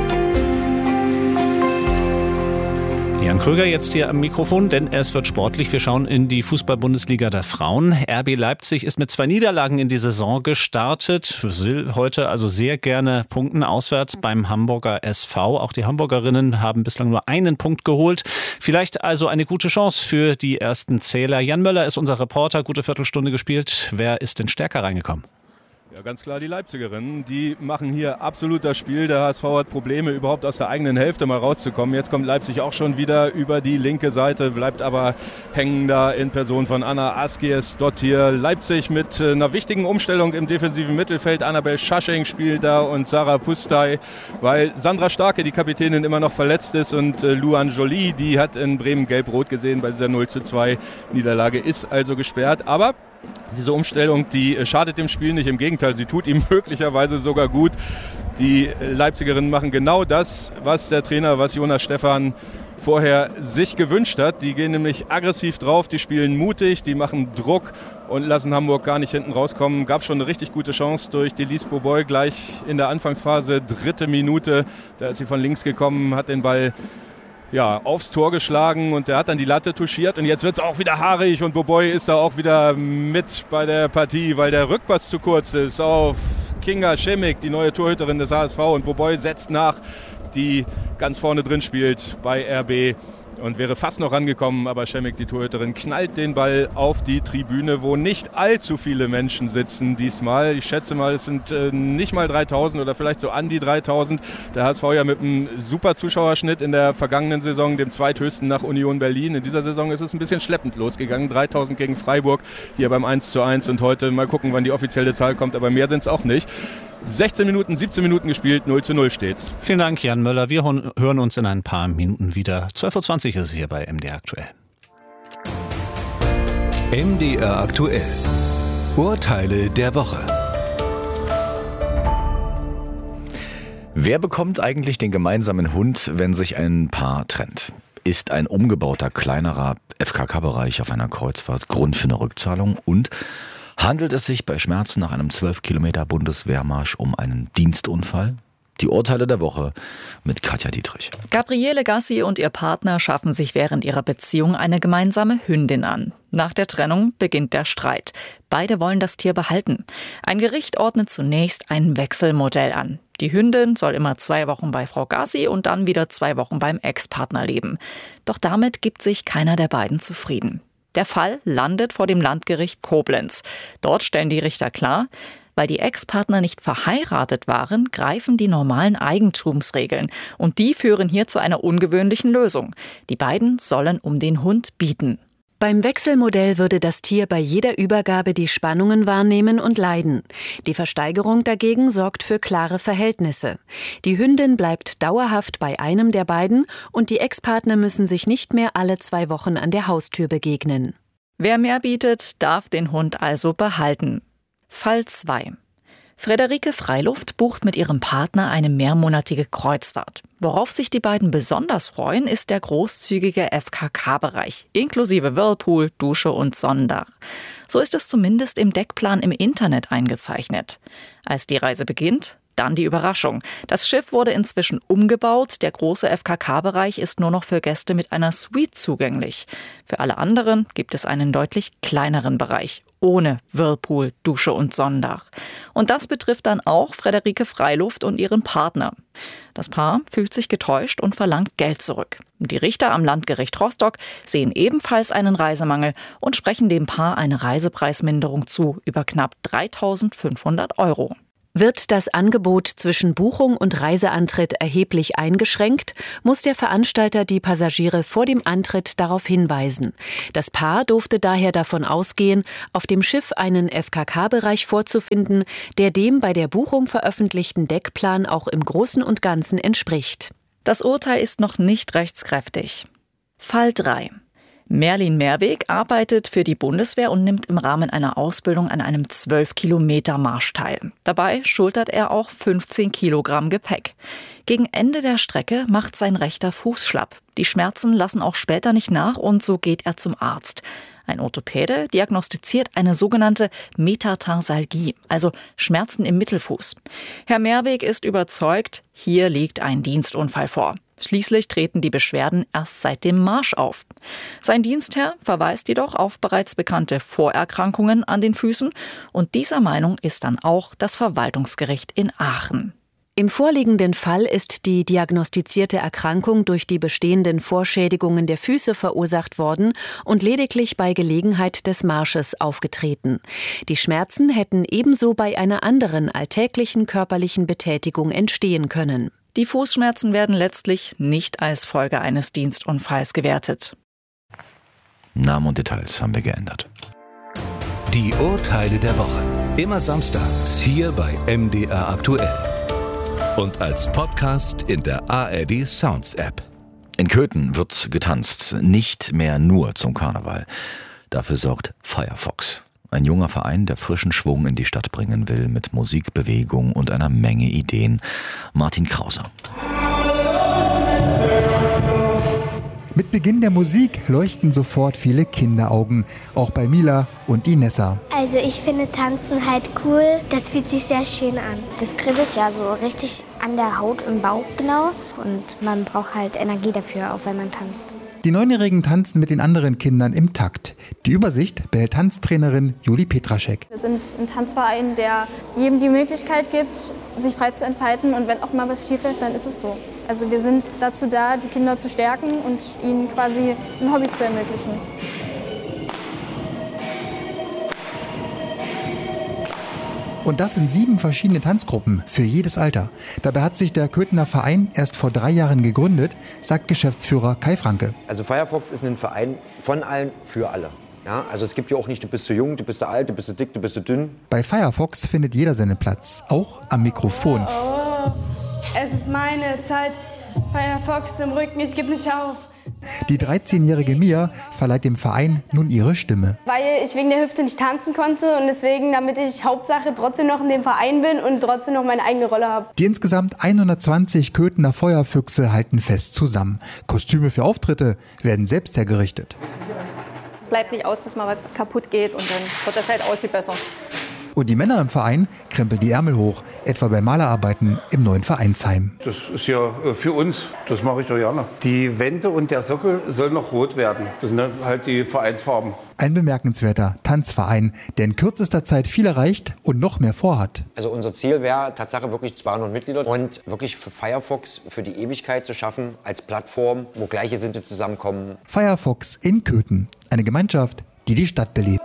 Jan Kröger jetzt hier am Mikrofon, denn es wird sportlich. Wir schauen in die Fußball-Bundesliga der Frauen. RB Leipzig ist mit 2 Niederlagen in die Saison gestartet. Will heute also sehr gerne punkten auswärts beim Hamburger SV. Auch die Hamburgerinnen haben bislang nur einen Punkt geholt. Vielleicht also eine gute Chance für die ersten Zähler. Jan Möller ist unser Reporter, gute Viertelstunde gespielt. Wer ist denn stärker reingekommen? Ja, ganz klar die Leipzigerinnen. Die machen hier absolut das Spiel. Der HSV hat Probleme, überhaupt aus der eigenen Hälfte mal rauszukommen. Jetzt kommt Leipzig auch schon wieder über die linke Seite, bleibt aber hängen da in Person von Anna Askies dort hier. Leipzig mit einer wichtigen Umstellung im defensiven Mittelfeld. Annabel Schasching spielt da und Sarah Pustay, weil Sandra Starke, die Kapitänin, immer noch verletzt ist und Luan Joly, die hat in Bremen gelb-rot gesehen bei dieser 0:2 Niederlage, ist also gesperrt. Aber diese Umstellung, die schadet dem Spiel nicht, im Gegenteil, sie tut ihm möglicherweise sogar gut. Die Leipzigerinnen machen genau das, was der Trainer, was Jonas Stephan vorher sich gewünscht hat. Die gehen nämlich aggressiv drauf, die spielen mutig, die machen Druck und lassen Hamburg gar nicht hinten rauskommen. Gab schon eine richtig gute Chance durch Delise Boboy gleich in der Anfangsphase, 3. Minute. Da ist sie von links gekommen, hat den Ball aufs Tor geschlagen und der hat dann die Latte touchiert und jetzt wird es auch wieder haarig und Boboy ist da auch wieder mit bei der Partie, weil der Rückpass zu kurz ist auf Kinga Schemik, die neue Torhüterin des HSV, und Boboy setzt nach, die ganz vorne drin spielt bei RB und wäre fast noch rangekommen, aber Schemik, die Torhüterin, knallt den Ball auf die Tribüne, wo nicht allzu viele Menschen sitzen diesmal. Ich schätze mal, es sind nicht mal 3.000 oder vielleicht so an die 3.000. Der HSV ja mit einem super Zuschauerschnitt in der vergangenen Saison, dem zweithöchsten nach Union Berlin. In dieser Saison ist es ein bisschen schleppend losgegangen. 3.000 gegen Freiburg, hier beim 1:1 und heute mal gucken, wann die offizielle Zahl kommt, aber mehr sind es auch nicht. 16 Minuten, 17 Minuten gespielt, 0:0 steht's. Vielen Dank, Jan Möller. Wir hören uns in ein paar Minuten wieder. 12:20 Uhr ist es hier bei MDR aktuell. MDR aktuell. Urteile der Woche. Wer bekommt eigentlich den gemeinsamen Hund, wenn sich ein Paar trennt? Ist ein umgebauter kleinerer FKK-Bereich auf einer Kreuzfahrt Grund für eine Rückzahlung? Und handelt es sich bei Schmerzen nach einem 12 Kilometer Bundeswehrmarsch um einen Dienstunfall? Die Urteile der Woche mit Katja Dietrich. Gabriele Gassi und ihr Partner schaffen sich während ihrer Beziehung eine gemeinsame Hündin an. Nach der Trennung beginnt der Streit. Beide wollen das Tier behalten. Ein Gericht ordnet zunächst ein Wechselmodell an. Die Hündin soll immer 2 Wochen bei Frau Gassi und dann wieder 2 Wochen beim Ex-Partner leben. Doch damit gibt sich keiner der beiden zufrieden. Der Fall landet vor dem Landgericht Koblenz. Dort stellen die Richter klar, weil die Ex-Partner nicht verheiratet waren, greifen die normalen Eigentumsregeln. Und die führen hier zu einer ungewöhnlichen Lösung. Die beiden sollen um den Hund bieten. Beim Wechselmodell würde das Tier bei jeder Übergabe die Spannungen wahrnehmen und leiden. Die Versteigerung dagegen sorgt für klare Verhältnisse. Die Hündin bleibt dauerhaft bei einem der beiden und die Ex-Partner müssen sich nicht mehr alle 2 Wochen an der Haustür begegnen. Wer mehr bietet, darf den Hund also behalten. Fall 2. Frederike Freiluft bucht mit ihrem Partner eine mehrmonatige Kreuzfahrt. Worauf sich die beiden besonders freuen, ist der großzügige FKK-Bereich, inklusive Whirlpool, Dusche und Sonnendach. So ist es zumindest im Deckplan im Internet eingezeichnet. Als die Reise beginnt, dann die Überraschung. Das Schiff wurde inzwischen umgebaut. Der große FKK-Bereich ist nur noch für Gäste mit einer Suite zugänglich. Für alle anderen gibt es einen deutlich kleineren Bereich, ohne Whirlpool, Dusche und Sonnendach. Und das betrifft dann auch Frederike Freiluft und ihren Partner. Das Paar fühlt sich getäuscht und verlangt Geld zurück. Die Richter am Landgericht Rostock sehen ebenfalls einen Reisemangel und sprechen dem Paar eine Reisepreisminderung zu über knapp 3.500 €. Wird das Angebot zwischen Buchung und Reiseantritt erheblich eingeschränkt, muss der Veranstalter die Passagiere vor dem Antritt darauf hinweisen. Das Paar durfte daher davon ausgehen, auf dem Schiff einen FKK-Bereich vorzufinden, der dem bei der Buchung veröffentlichten Deckplan auch im Großen und Ganzen entspricht. Das Urteil ist noch nicht rechtskräftig. Fall 3. Merlin Mehrweg arbeitet für die Bundeswehr und nimmt im Rahmen einer Ausbildung an einem 12-Kilometer-Marsch teil. Dabei schultert er auch 15 Kilogramm Gepäck. Gegen Ende der Strecke macht sein rechter Fuß schlapp. Die Schmerzen lassen auch später nicht nach und so geht er zum Arzt. Ein Orthopäde diagnostiziert eine sogenannte Metatarsalgie, also Schmerzen im Mittelfuß. Herr Mehrweg ist überzeugt, hier liegt ein Dienstunfall vor. Schließlich treten die Beschwerden erst seit dem Marsch auf. Sein Dienstherr verweist jedoch auf bereits bekannte Vorerkrankungen an den Füßen und dieser Meinung ist dann auch das Verwaltungsgericht in Aachen. Im vorliegenden Fall ist die diagnostizierte Erkrankung durch die bestehenden Vorschädigungen der Füße verursacht worden und lediglich bei Gelegenheit des Marsches aufgetreten. Die Schmerzen hätten ebenso bei einer anderen alltäglichen körperlichen Betätigung entstehen können. Die Fußschmerzen werden letztlich nicht als Folge eines Dienstunfalls gewertet. Namen und Details haben wir geändert. Die Urteile der Woche. Immer samstags hier bei MDR aktuell. Und als Podcast in der ARD Sounds App. In Köthen wird getanzt, nicht mehr nur zum Karneval. Dafür sorgt Firefox. Ein junger Verein, der frischen Schwung in die Stadt bringen will, mit Musik, Bewegung und einer Menge Ideen. Martin Krause. Mit Beginn der Musik leuchten sofort viele Kinderaugen, auch bei Mila und Inessa. Also ich finde Tanzen halt cool, das fühlt sich sehr schön an. Das kribbelt ja so richtig an der Haut im Bauch genau und man braucht halt Energie dafür, auch wenn man tanzt. Die 9-Jährigen tanzen mit den anderen Kindern im Takt. Die Übersicht behält Tanztrainerin Juli Petraschek. Wir sind ein Tanzverein, der jedem die Möglichkeit gibt, sich frei zu entfalten. Und wenn auch mal was schiefläuft, dann ist es so. Also wir sind dazu da, die Kinder zu stärken und ihnen quasi ein Hobby zu ermöglichen. Und das in 7 verschiedene Tanzgruppen für jedes Alter. Dabei hat sich der Köthener Verein erst vor 3 Jahren gegründet, sagt Geschäftsführer Kai Franke. Also Firefox ist ein Verein von allen für alle. Ja, also es gibt ja auch nicht, du bist zu jung, du bist zu alt, du bist zu dick, du bist zu dünn. Bei Firefox findet jeder seinen Platz, auch am Mikrofon. Oh, es ist meine Zeit. Firefox im Rücken, ich gebe nicht auf. Die 13-jährige Mia verleiht dem Verein nun ihre Stimme. Weil ich wegen der Hüfte nicht tanzen konnte und deswegen, damit ich Hauptsache trotzdem noch in dem Verein bin und trotzdem noch meine eigene Rolle habe. Die insgesamt 120 Köthener Feuerfüchse halten fest zusammen. Kostüme für Auftritte werden selbst hergerichtet. Bleibt nicht aus, dass mal was kaputt geht und dann wird das halt aussieht besser. Und die Männer im Verein krempeln die Ärmel hoch, etwa bei Malerarbeiten im neuen Vereinsheim. Das ist ja für uns, das mache ich doch gerne. Die Wände und der Sockel sollen noch rot werden. Das sind halt die Vereinsfarben. Ein bemerkenswerter Tanzverein, der in kürzester Zeit viel erreicht und noch mehr vorhat. Also unser Ziel wäre Tatsache wirklich 200 Mitglieder und wirklich für Firefox für die Ewigkeit zu schaffen als Plattform, wo Gleichgesinnte zusammenkommen. Firefox in Köthen, eine Gemeinschaft, die die Stadt belebt.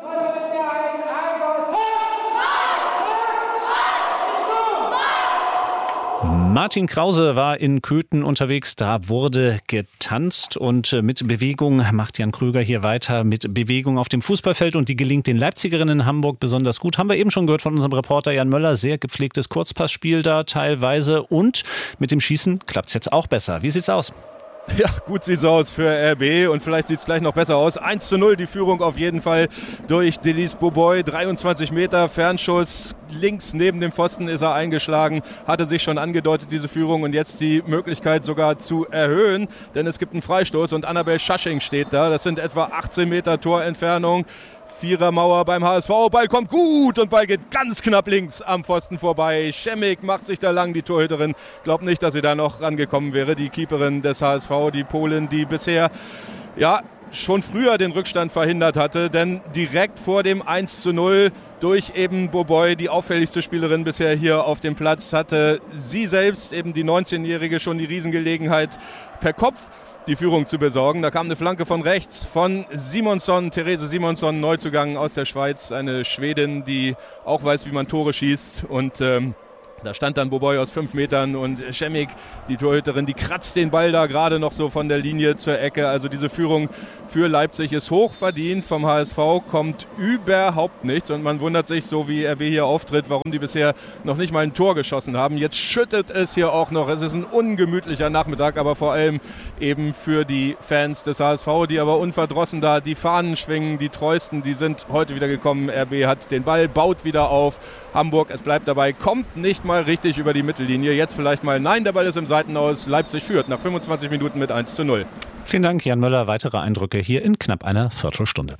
Martin Krause war in Köthen unterwegs, da wurde getanzt und mit Bewegung macht Jan Kröger hier weiter mit Bewegung auf dem Fußballfeld und die gelingt den Leipzigerinnen in Hamburg besonders gut. Haben wir eben schon gehört von unserem Reporter Jan Möller, sehr gepflegtes Kurzpassspiel da teilweise und mit dem Schießen klappt es jetzt auch besser. Wie sieht's aus? Ja, gut sieht's aus für RB und vielleicht sieht es gleich noch besser aus. 1:0 die Führung auf jeden Fall durch Delis Boboy. 23 Meter Fernschuss, links neben dem Pfosten ist er eingeschlagen. Hatte sich schon angedeutet, diese Führung, und jetzt die Möglichkeit sogar zu erhöhen, denn es gibt einen Freistoß und Annabel Schasching steht da. Das sind etwa 18 Meter Torentfernung. Vierermauer beim HSV, Ball kommt gut und Ball geht ganz knapp links am Pfosten vorbei. Schemmig macht sich da lang, die Torhüterin. Glaubt nicht, dass sie da noch rangekommen wäre, die Keeperin des HSV, die Polin, die bisher schon früher den Rückstand verhindert hatte, denn direkt vor dem 1:0 durch eben Boboy, die auffälligste Spielerin bisher hier auf dem Platz, hatte sie selbst, eben die 19-Jährige, schon die Riesengelegenheit per Kopf die Führung zu besorgen. Da kam eine Flanke von rechts von Simonsson, Therese Simonsson, Neuzugang aus der Schweiz, eine Schwedin, die auch weiß, wie man Tore schießt, und da stand dann Boboy aus 5 Metern und Schemmig, die Torhüterin, die kratzt den Ball da gerade noch so von der Linie zur Ecke. Also diese Führung für Leipzig ist hoch verdient. Vom HSV kommt überhaupt nichts und man wundert sich, so wie RB hier auftritt, warum die bisher noch nicht mal ein Tor geschossen haben. Jetzt schüttet es hier auch noch. Es ist ein ungemütlicher Nachmittag, aber vor allem eben für die Fans des HSV, die aber unverdrossen da die Fahnen schwingen. Die Treuesten, die sind heute wieder gekommen. RB hat den Ball, baut wieder auf. Hamburg, es bleibt dabei, kommt nicht mal richtig über die Mittellinie. Jetzt vielleicht mal nein, der Ball ist im Seitenaus. Leipzig führt nach 25 Minuten mit 1:0. Vielen Dank, Jan Möller. Weitere Eindrücke hier in knapp einer Viertelstunde.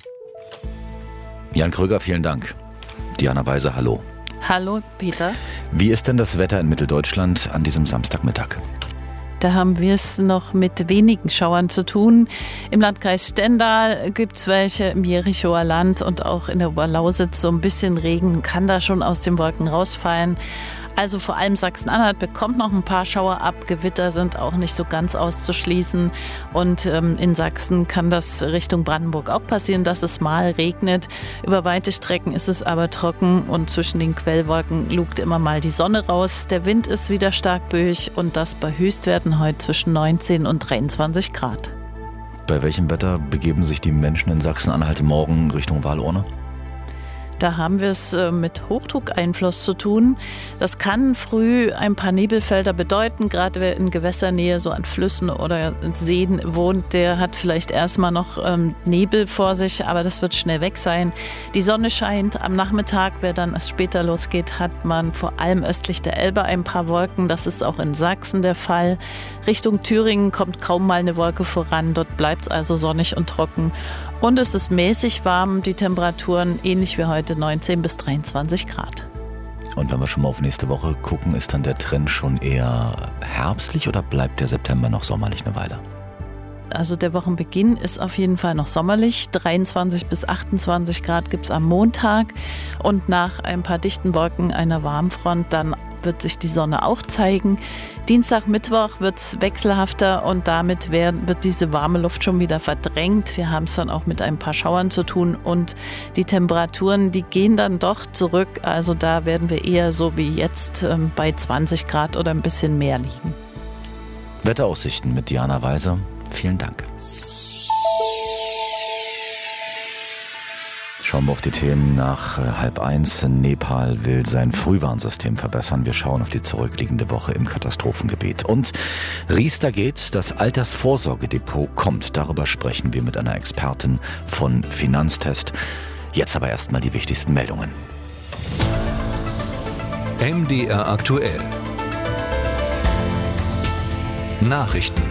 Jan Kröger, vielen Dank. Diana Weise, hallo. Hallo, Peter. Wie ist denn das Wetter in Mitteldeutschland an diesem Samstagmittag? Da haben wir es noch mit wenigen Schauern zu tun. Im Landkreis Stendal gibt es welche, im Jerichoer Land und auch in der Oberlausitz so ein bisschen Regen kann da schon aus den Wolken rausfallen. Also vor allem Sachsen-Anhalt bekommt noch ein paar Schauer ab. Gewitter sind auch nicht so ganz auszuschließen. Und in Sachsen kann das Richtung Brandenburg auch passieren, dass es mal regnet. Über weite Strecken ist es aber trocken und zwischen den Quellwolken lugt immer mal die Sonne raus. Der Wind ist wieder stark böig und das bei Höchstwerten heute zwischen 19 und 23 Grad. Bei welchem Wetter begeben sich die Menschen in Sachsen-Anhalt morgen Richtung Wahlurne? Da haben wir es mit Hochdruckeinfluss zu tun. Das kann früh ein paar Nebelfelder bedeuten. Gerade wer in Gewässernähe so an Flüssen oder Seen wohnt, der hat vielleicht erstmal noch Nebel vor sich, aber das wird schnell weg sein. Die Sonne scheint am Nachmittag. Wer dann erst später losgeht, hat man vor allem östlich der Elbe ein paar Wolken. Das ist auch in Sachsen der Fall. Richtung Thüringen kommt kaum mal eine Wolke voran. Dort bleibt es also sonnig und trocken. Und es ist mäßig warm, die Temperaturen ähnlich wie heute 19 bis 23 Grad. Und wenn wir schon mal auf nächste Woche gucken, ist dann der Trend schon eher herbstlich oder bleibt der September noch sommerlich eine Weile? Also der Wochenbeginn ist auf jeden Fall noch sommerlich. 23 bis 28 Grad gibt es am Montag. Und nach ein paar dichten Wolken einer Warmfront dann wird sich die Sonne auch zeigen. Dienstag, Mittwoch wird es wechselhafter und damit wird diese warme Luft schon wieder verdrängt. Wir haben es dann auch mit ein paar Schauern zu tun und die Temperaturen, die gehen dann doch zurück. Also da werden wir eher so wie jetzt bei 20 Grad oder ein bisschen mehr liegen. Wetteraussichten mit Diana Weise. Vielen Dank. Schauen wir auf die Themen nach 12:30. Nepal will sein Frühwarnsystem verbessern. Wir schauen auf die zurückliegende Woche im Katastrophengebiet. Und Riester geht, das Altersvorsorgedepot kommt. Darüber sprechen wir mit einer Expertin von Finanztest. Jetzt aber erstmal die wichtigsten Meldungen. MDR aktuell. Nachrichten.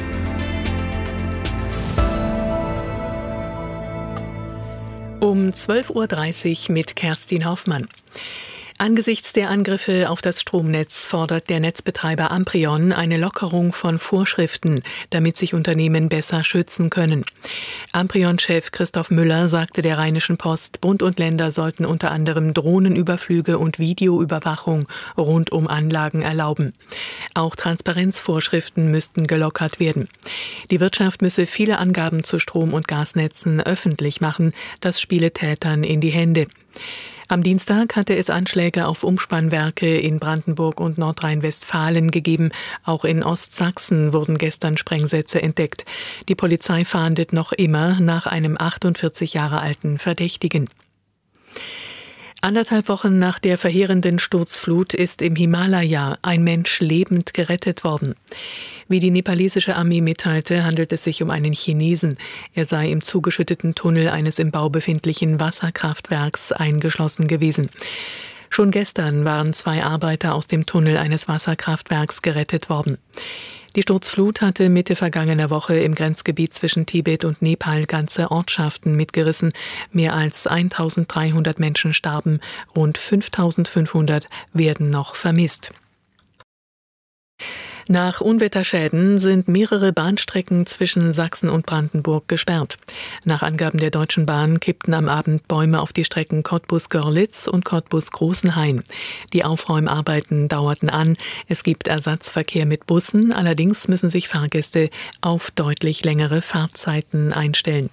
Um 12:30 Uhr mit Kerstin Hoffmann. Angesichts der Angriffe auf das Stromnetz fordert der Netzbetreiber Amprion eine Lockerung von Vorschriften, damit sich Unternehmen besser schützen können. Amprion-Chef Christoph Müller sagte der Rheinischen Post, Bund und Länder sollten unter anderem Drohnenüberflüge und Videoüberwachung rund um Anlagen erlauben. Auch Transparenzvorschriften müssten gelockert werden. Die Wirtschaft müsse viele Angaben zu Strom- und Gasnetzen öffentlich machen. Das spiele Tätern in die Hände. Am Dienstag hatte es Anschläge auf Umspannwerke in Brandenburg und Nordrhein-Westfalen gegeben. Auch in Ostsachsen wurden gestern Sprengsätze entdeckt. Die Polizei fahndet noch immer nach einem 48 Jahre alten Verdächtigen. 1,5 Wochen nach der verheerenden Sturzflut ist im Himalaya ein Mensch lebend gerettet worden. Wie die nepalesische Armee mitteilte, handelt es sich um einen Chinesen. Er sei im zugeschütteten Tunnel eines im Bau befindlichen Wasserkraftwerks eingeschlossen gewesen. Schon gestern waren 2 Arbeiter aus dem Tunnel eines Wasserkraftwerks gerettet worden. Die Sturzflut hatte Mitte vergangener Woche im Grenzgebiet zwischen Tibet und Nepal ganze Ortschaften mitgerissen. Mehr als 1.300 Menschen starben, rund 5.500 werden noch vermisst. Nach Unwetterschäden sind mehrere Bahnstrecken zwischen Sachsen und Brandenburg gesperrt. Nach Angaben der Deutschen Bahn kippten am Abend Bäume auf die Strecken Cottbus-Görlitz und Cottbus-Großenhain. Die Aufräumarbeiten dauerten an. Es gibt Ersatzverkehr mit Bussen, allerdings müssen sich Fahrgäste auf deutlich längere Fahrtzeiten einstellen.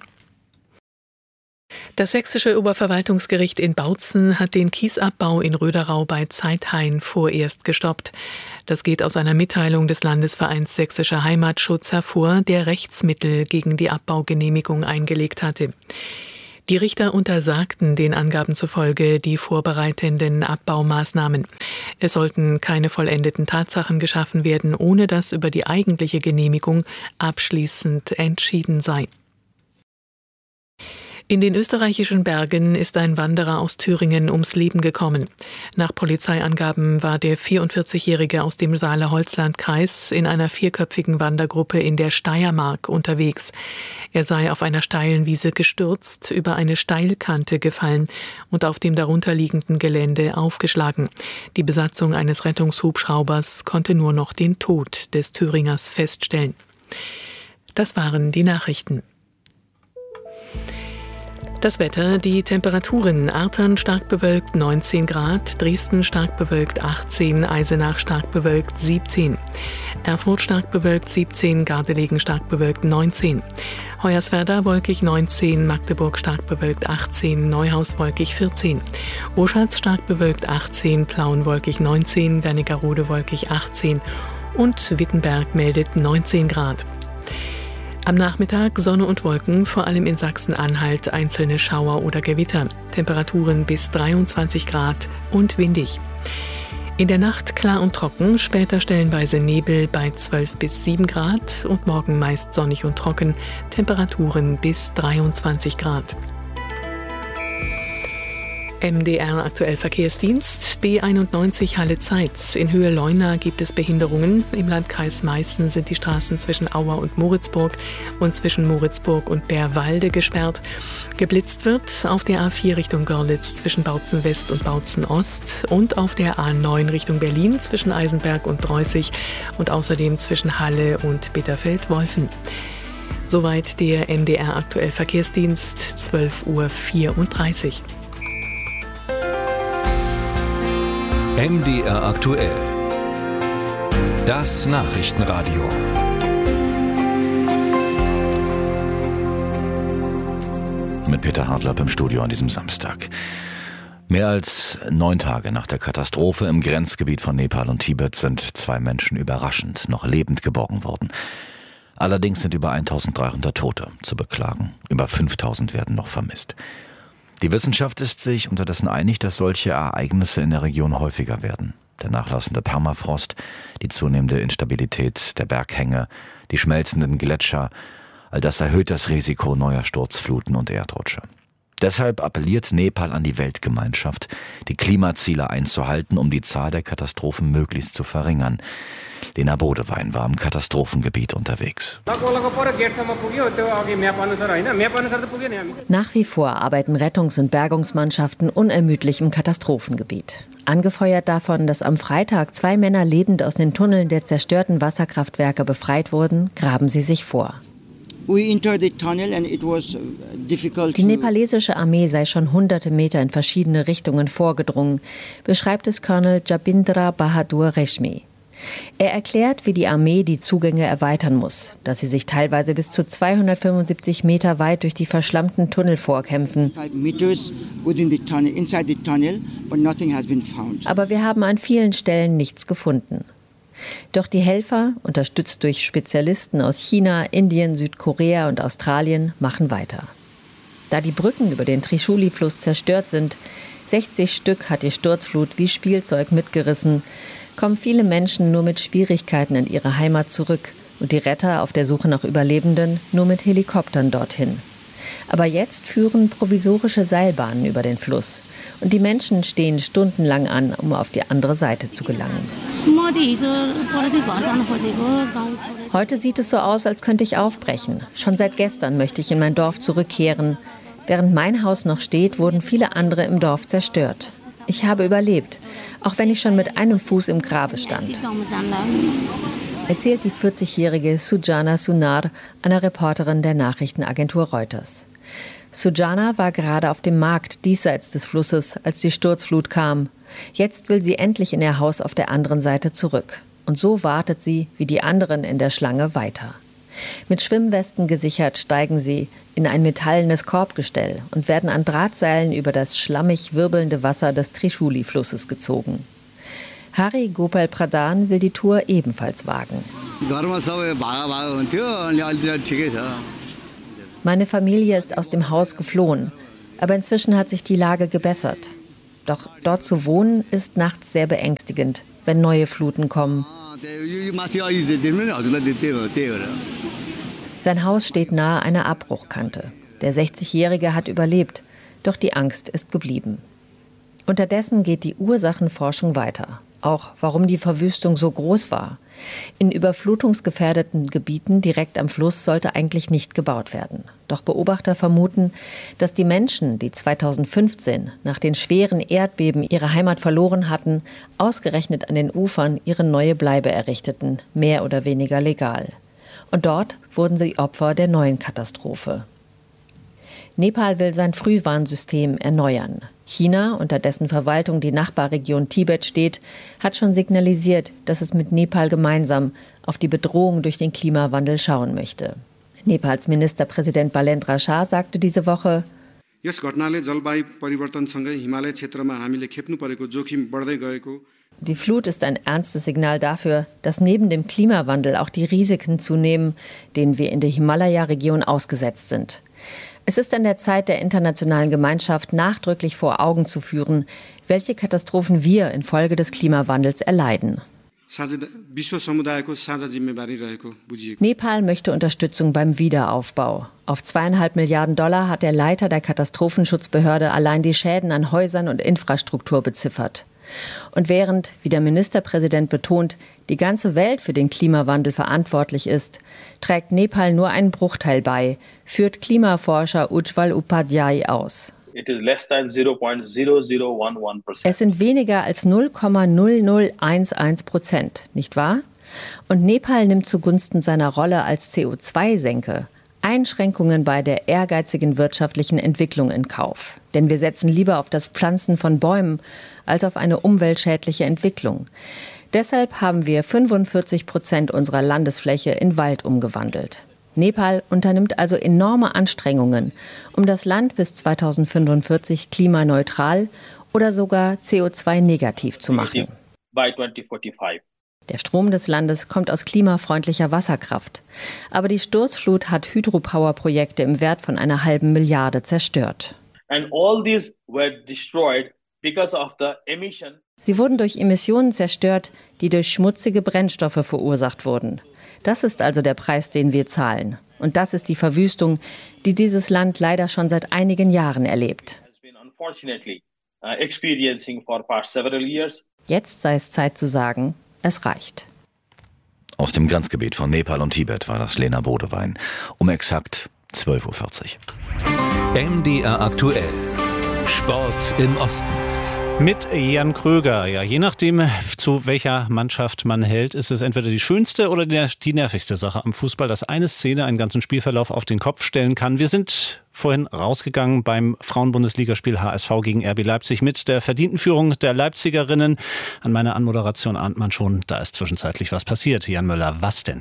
Das sächsische Oberverwaltungsgericht in Bautzen hat den Kiesabbau in Röderau bei Zeithain vorerst gestoppt. Das geht aus einer Mitteilung des Landesvereins Sächsischer Heimatschutz hervor, der Rechtsmittel gegen die Abbaugenehmigung eingelegt hatte. Die Richter untersagten den Angaben zufolge die vorbereitenden Abbaumaßnahmen. Es sollten keine vollendeten Tatsachen geschaffen werden, ohne dass über die eigentliche Genehmigung abschließend entschieden sei. In den österreichischen Bergen ist ein Wanderer aus Thüringen ums Leben gekommen. Nach Polizeiangaben war der 44-Jährige aus dem Saale-Holzland-Kreis in einer 4-köpfigen Wandergruppe in der Steiermark unterwegs. Er sei auf einer steilen Wiese gestürzt, über eine Steilkante gefallen und auf dem darunterliegenden Gelände aufgeschlagen. Die Besatzung eines Rettungshubschraubers konnte nur noch den Tod des Thüringers feststellen. Das waren die Nachrichten. Das Wetter, die Temperaturen: Artern stark bewölkt 19 Grad, Dresden stark bewölkt 18, Eisenach stark bewölkt 17, Erfurt stark bewölkt 17, Gardelegen stark bewölkt 19, Hoyerswerda wolkig 19, Magdeburg stark bewölkt 18, Neuhaus wolkig 14, Oschatz stark bewölkt 18, Plauen wolkig 19, Wernigerode wolkig 18 und Wittenberg meldet 19 Grad. Am Nachmittag Sonne und Wolken, vor allem in Sachsen-Anhalt einzelne Schauer oder Gewitter. Temperaturen bis 23 Grad und windig. In der Nacht klar und trocken, später stellenweise Nebel bei 12 bis 7 Grad und morgen meist sonnig und trocken, Temperaturen bis 23 Grad. MDR aktuell Verkehrsdienst, B91 Halle-Zeitz. In Höhe Leuna gibt es Behinderungen. Im Landkreis Meißen sind die Straßen zwischen Auer und Moritzburg und zwischen Moritzburg und Bärwalde gesperrt. Geblitzt wird auf der A4 Richtung Görlitz zwischen Bautzen West und Bautzen Ost und auf der A9 Richtung Berlin zwischen Eisenberg und Dreußig und außerdem zwischen Halle und Bitterfeld-Wolfen. Soweit der MDR aktuell Verkehrsdienst, 12:34 Uhr. MDR aktuell. Das Nachrichtenradio. Mit Peter Hartlapp im Studio an diesem Samstag. Mehr als 9 Tage nach der Katastrophe im Grenzgebiet von Nepal und Tibet sind 2 Menschen überraschend noch lebend geborgen worden. Allerdings sind über 1.300 Tote zu beklagen. Über 5.000 werden noch vermisst. Die Wissenschaft ist sich unterdessen einig, dass solche Ereignisse in der Region häufiger werden. Der nachlassende Permafrost, die zunehmende Instabilität der Berghänge, die schmelzenden Gletscher, all das erhöht das Risiko neuer Sturzfluten und Erdrutsche. Deshalb appelliert Nepal an die Weltgemeinschaft, die Klimaziele einzuhalten, um die Zahl der Katastrophen möglichst zu verringern. Lena Bodewein war im Katastrophengebiet unterwegs. Nach wie vor arbeiten Rettungs- und Bergungsmannschaften unermüdlich im Katastrophengebiet. Angefeuert davon, dass am Freitag 2 Männer lebend aus den Tunneln der zerstörten Wasserkraftwerke befreit wurden, graben sie sich vor. Die nepalesische Armee sei schon hunderte Meter in verschiedene Richtungen vorgedrungen, beschreibt es Colonel Jabindra Bahadur Reshmi. Er erklärt, wie die Armee die Zugänge erweitern muss, dass sie sich teilweise bis zu 275 Meter weit durch die verschlammten Tunnel vorkämpfen. Aber wir haben an vielen Stellen nichts gefunden. Doch die Helfer, unterstützt durch Spezialisten aus China, Indien, Südkorea und Australien, machen weiter. Da die Brücken über den Trishuli-Fluss zerstört sind, 60 Stück hat die Sturzflut wie Spielzeug mitgerissen. Kommen viele Menschen nur mit Schwierigkeiten in ihre Heimat zurück und die Retter auf der Suche nach Überlebenden nur mit Helikoptern dorthin. Aber jetzt führen provisorische Seilbahnen über den Fluss und die Menschen stehen stundenlang an, um auf die andere Seite zu gelangen. Heute sieht es so aus, als könnte ich aufbrechen. Schon seit gestern möchte ich in mein Dorf zurückkehren. Während mein Haus noch steht, wurden viele andere im Dorf zerstört. Ich habe überlebt, auch wenn ich schon mit einem Fuß im Grabe stand, erzählt die 40-jährige Sujana Sunar einer Reporterin der Nachrichtenagentur Reuters. Sujana war gerade auf dem Markt diesseits des Flusses, als die Sturzflut kam. Jetzt will sie endlich in ihr Haus auf der anderen Seite zurück. Und so wartet sie, wie die anderen in der Schlange, weiter. Mit Schwimmwesten gesichert steigen sie in ein metallenes Korbgestell und werden an Drahtseilen über das schlammig wirbelnde Wasser des Trishuli-Flusses gezogen. Hari Gopal Pradhan will die Tour ebenfalls wagen. Meine Familie ist aus dem Haus geflohen, aber inzwischen hat sich die Lage gebessert. Doch dort zu wohnen ist nachts sehr beängstigend, wenn neue Fluten kommen. Sein Haus steht nahe einer Abbruchkante. Der 60-Jährige hat überlebt, doch die Angst ist geblieben. Unterdessen geht die Ursachenforschung weiter. Auch warum die Verwüstung so groß war. In überflutungsgefährdeten Gebieten direkt am Fluss sollte eigentlich nicht gebaut werden. Doch Beobachter vermuten, dass die Menschen, die 2015 nach den schweren Erdbeben ihre Heimat verloren hatten, ausgerechnet an den Ufern ihre neue Bleibe errichteten, mehr oder weniger legal. Und dort wurden sie Opfer der neuen Katastrophe. Nepal will sein Frühwarnsystem erneuern. China, unter dessen Verwaltung die Nachbarregion Tibet steht, hat schon signalisiert, dass es mit Nepal gemeinsam auf die Bedrohung durch den Klimawandel schauen möchte. Nepals Ministerpräsident Balendra Shah sagte diese Woche: Die Flut ist ein ernstes Signal dafür, dass neben dem Klimawandel auch die Risiken zunehmen, denen wir in der Himalaya-Region ausgesetzt sind. Es ist an der Zeit der internationalen Gemeinschaft, nachdrücklich vor Augen zu führen, welche Katastrophen wir infolge des Klimawandels erleiden. Nepal möchte Unterstützung beim Wiederaufbau. Auf $2,5 Milliarden hat der Leiter der Katastrophenschutzbehörde allein die Schäden an Häusern und Infrastruktur beziffert. Und während, wie der Ministerpräsident betont, die ganze Welt für den Klimawandel verantwortlich ist, trägt Nepal nur einen Bruchteil bei, führt Klimaforscher Ujjwal Upadhyay aus. Es sind weniger als 0,0011%, nicht wahr? Und Nepal nimmt zugunsten seiner Rolle als CO2-Senke Einschränkungen bei der ehrgeizigen wirtschaftlichen Entwicklung in Kauf. Denn wir setzen lieber auf das Pflanzen von Bäumen als auf eine umweltschädliche Entwicklung. Deshalb haben wir 45% unserer Landesfläche in Wald umgewandelt. Nepal unternimmt also enorme Anstrengungen, um das Land bis 2045 klimaneutral oder sogar CO2-negativ zu machen. Der Strom des Landes kommt aus klimafreundlicher Wasserkraft. Aber die Sturzflut hat Hydropower-Projekte im Wert von $1,5 Milliarden zerstört. Sie wurden durch Emissionen zerstört, die durch schmutzige Brennstoffe verursacht wurden. Das ist also der Preis, den wir zahlen. Und das ist die Verwüstung, die dieses Land leider schon seit einigen Jahren erlebt. Jetzt sei es Zeit zu sagen, es reicht. Aus dem Grenzgebiet von Nepal und Tibet war das Lena Bodewein. Um exakt 12:40 Uhr. MDR aktuell. Sport im Osten. Mit Jan Kröger. Ja, je nachdem, zu welcher Mannschaft man hält, ist es entweder die schönste oder die nervigste Sache am Fußball, dass eine Szene einen ganzen Spielverlauf auf den Kopf stellen kann. Wir sind vorhin rausgegangen beim Frauenbundesligaspiel HSV gegen RB Leipzig mit der verdienten Führung der Leipzigerinnen. An meiner Anmoderation ahnt man schon, da ist zwischenzeitlich was passiert. Jan Möller, was denn?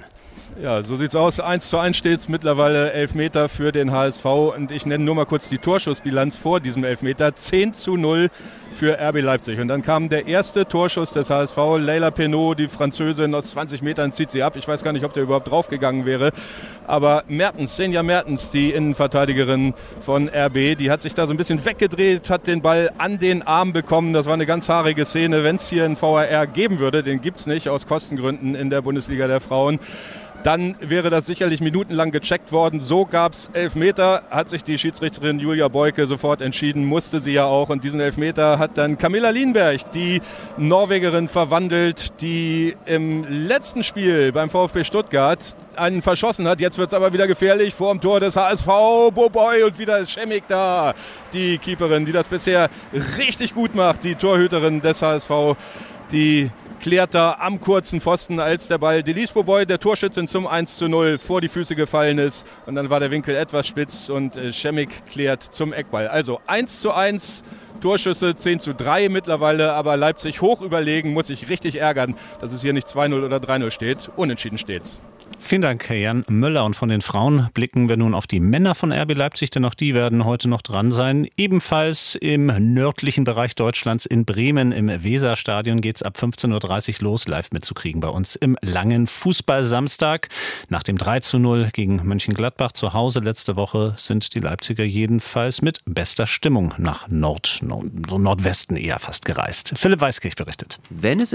Ja, so sieht's aus. 1:1 steht's mittlerweile, Elfmeter für den HSV. Und ich nenne nur mal kurz die Torschussbilanz vor diesem Elfmeter. 10:0 für RB Leipzig. Und dann kam der erste Torschuss des HSV. Leila Penaud, die Französin, aus 20 Metern zieht sie ab. Ich weiß gar nicht, ob der überhaupt draufgegangen wäre. Aber Senja Mertens, die Innenverteidigerin von RB, die hat sich da so ein bisschen weggedreht, hat den Ball an den Arm bekommen. Das war eine ganz haarige Szene. Wenn es hier einen VAR geben würde, den gibt's nicht, aus Kostengründen in der Bundesliga der Frauen, dann wäre das sicherlich minutenlang gecheckt worden. So gab es Elfmeter, hat sich die Schiedsrichterin Julia Boyke sofort entschieden, musste sie ja auch. Und diesen Elfmeter hat dann Camilla Lienberg, die Norwegerin, verwandelt, die im letzten Spiel beim VfB Stuttgart einen verschossen hat. Jetzt wird es aber wieder gefährlich vor dem Tor des HSV. Boboy, und wieder ist Schemmig da, die Keeperin, die das bisher richtig gut macht, die Torhüterin des HSV, die klärt da am kurzen Pfosten, als der Ball Delise Boboy, der Torschützin, zum 1:0 vor die Füße gefallen ist. Und dann war der Winkel etwas spitz und Schemmig klärt zum Eckball. Also 1:1, Torschüsse 10:3 mittlerweile, aber Leipzig hoch überlegen, muss sich richtig ärgern, dass es hier nicht 2:0 oder 3:0 steht. Unentschieden steht's. Vielen Dank, Herr Jan Möller. Und von den Frauen blicken wir nun auf die Männer von RB Leipzig, denn auch die werden heute noch dran sein. Ebenfalls im nördlichen Bereich Deutschlands in Bremen im Weserstadion geht es ab 15:30 Uhr los, live mitzukriegen bei uns im langen Fußball-Samstag. Nach dem 3:0 gegen Mönchengladbach zu Hause letzte Woche sind die Leipziger jedenfalls mit bester Stimmung nach Nordwesten eher fast gereist. Philipp Weiskirch berichtet. Wenn es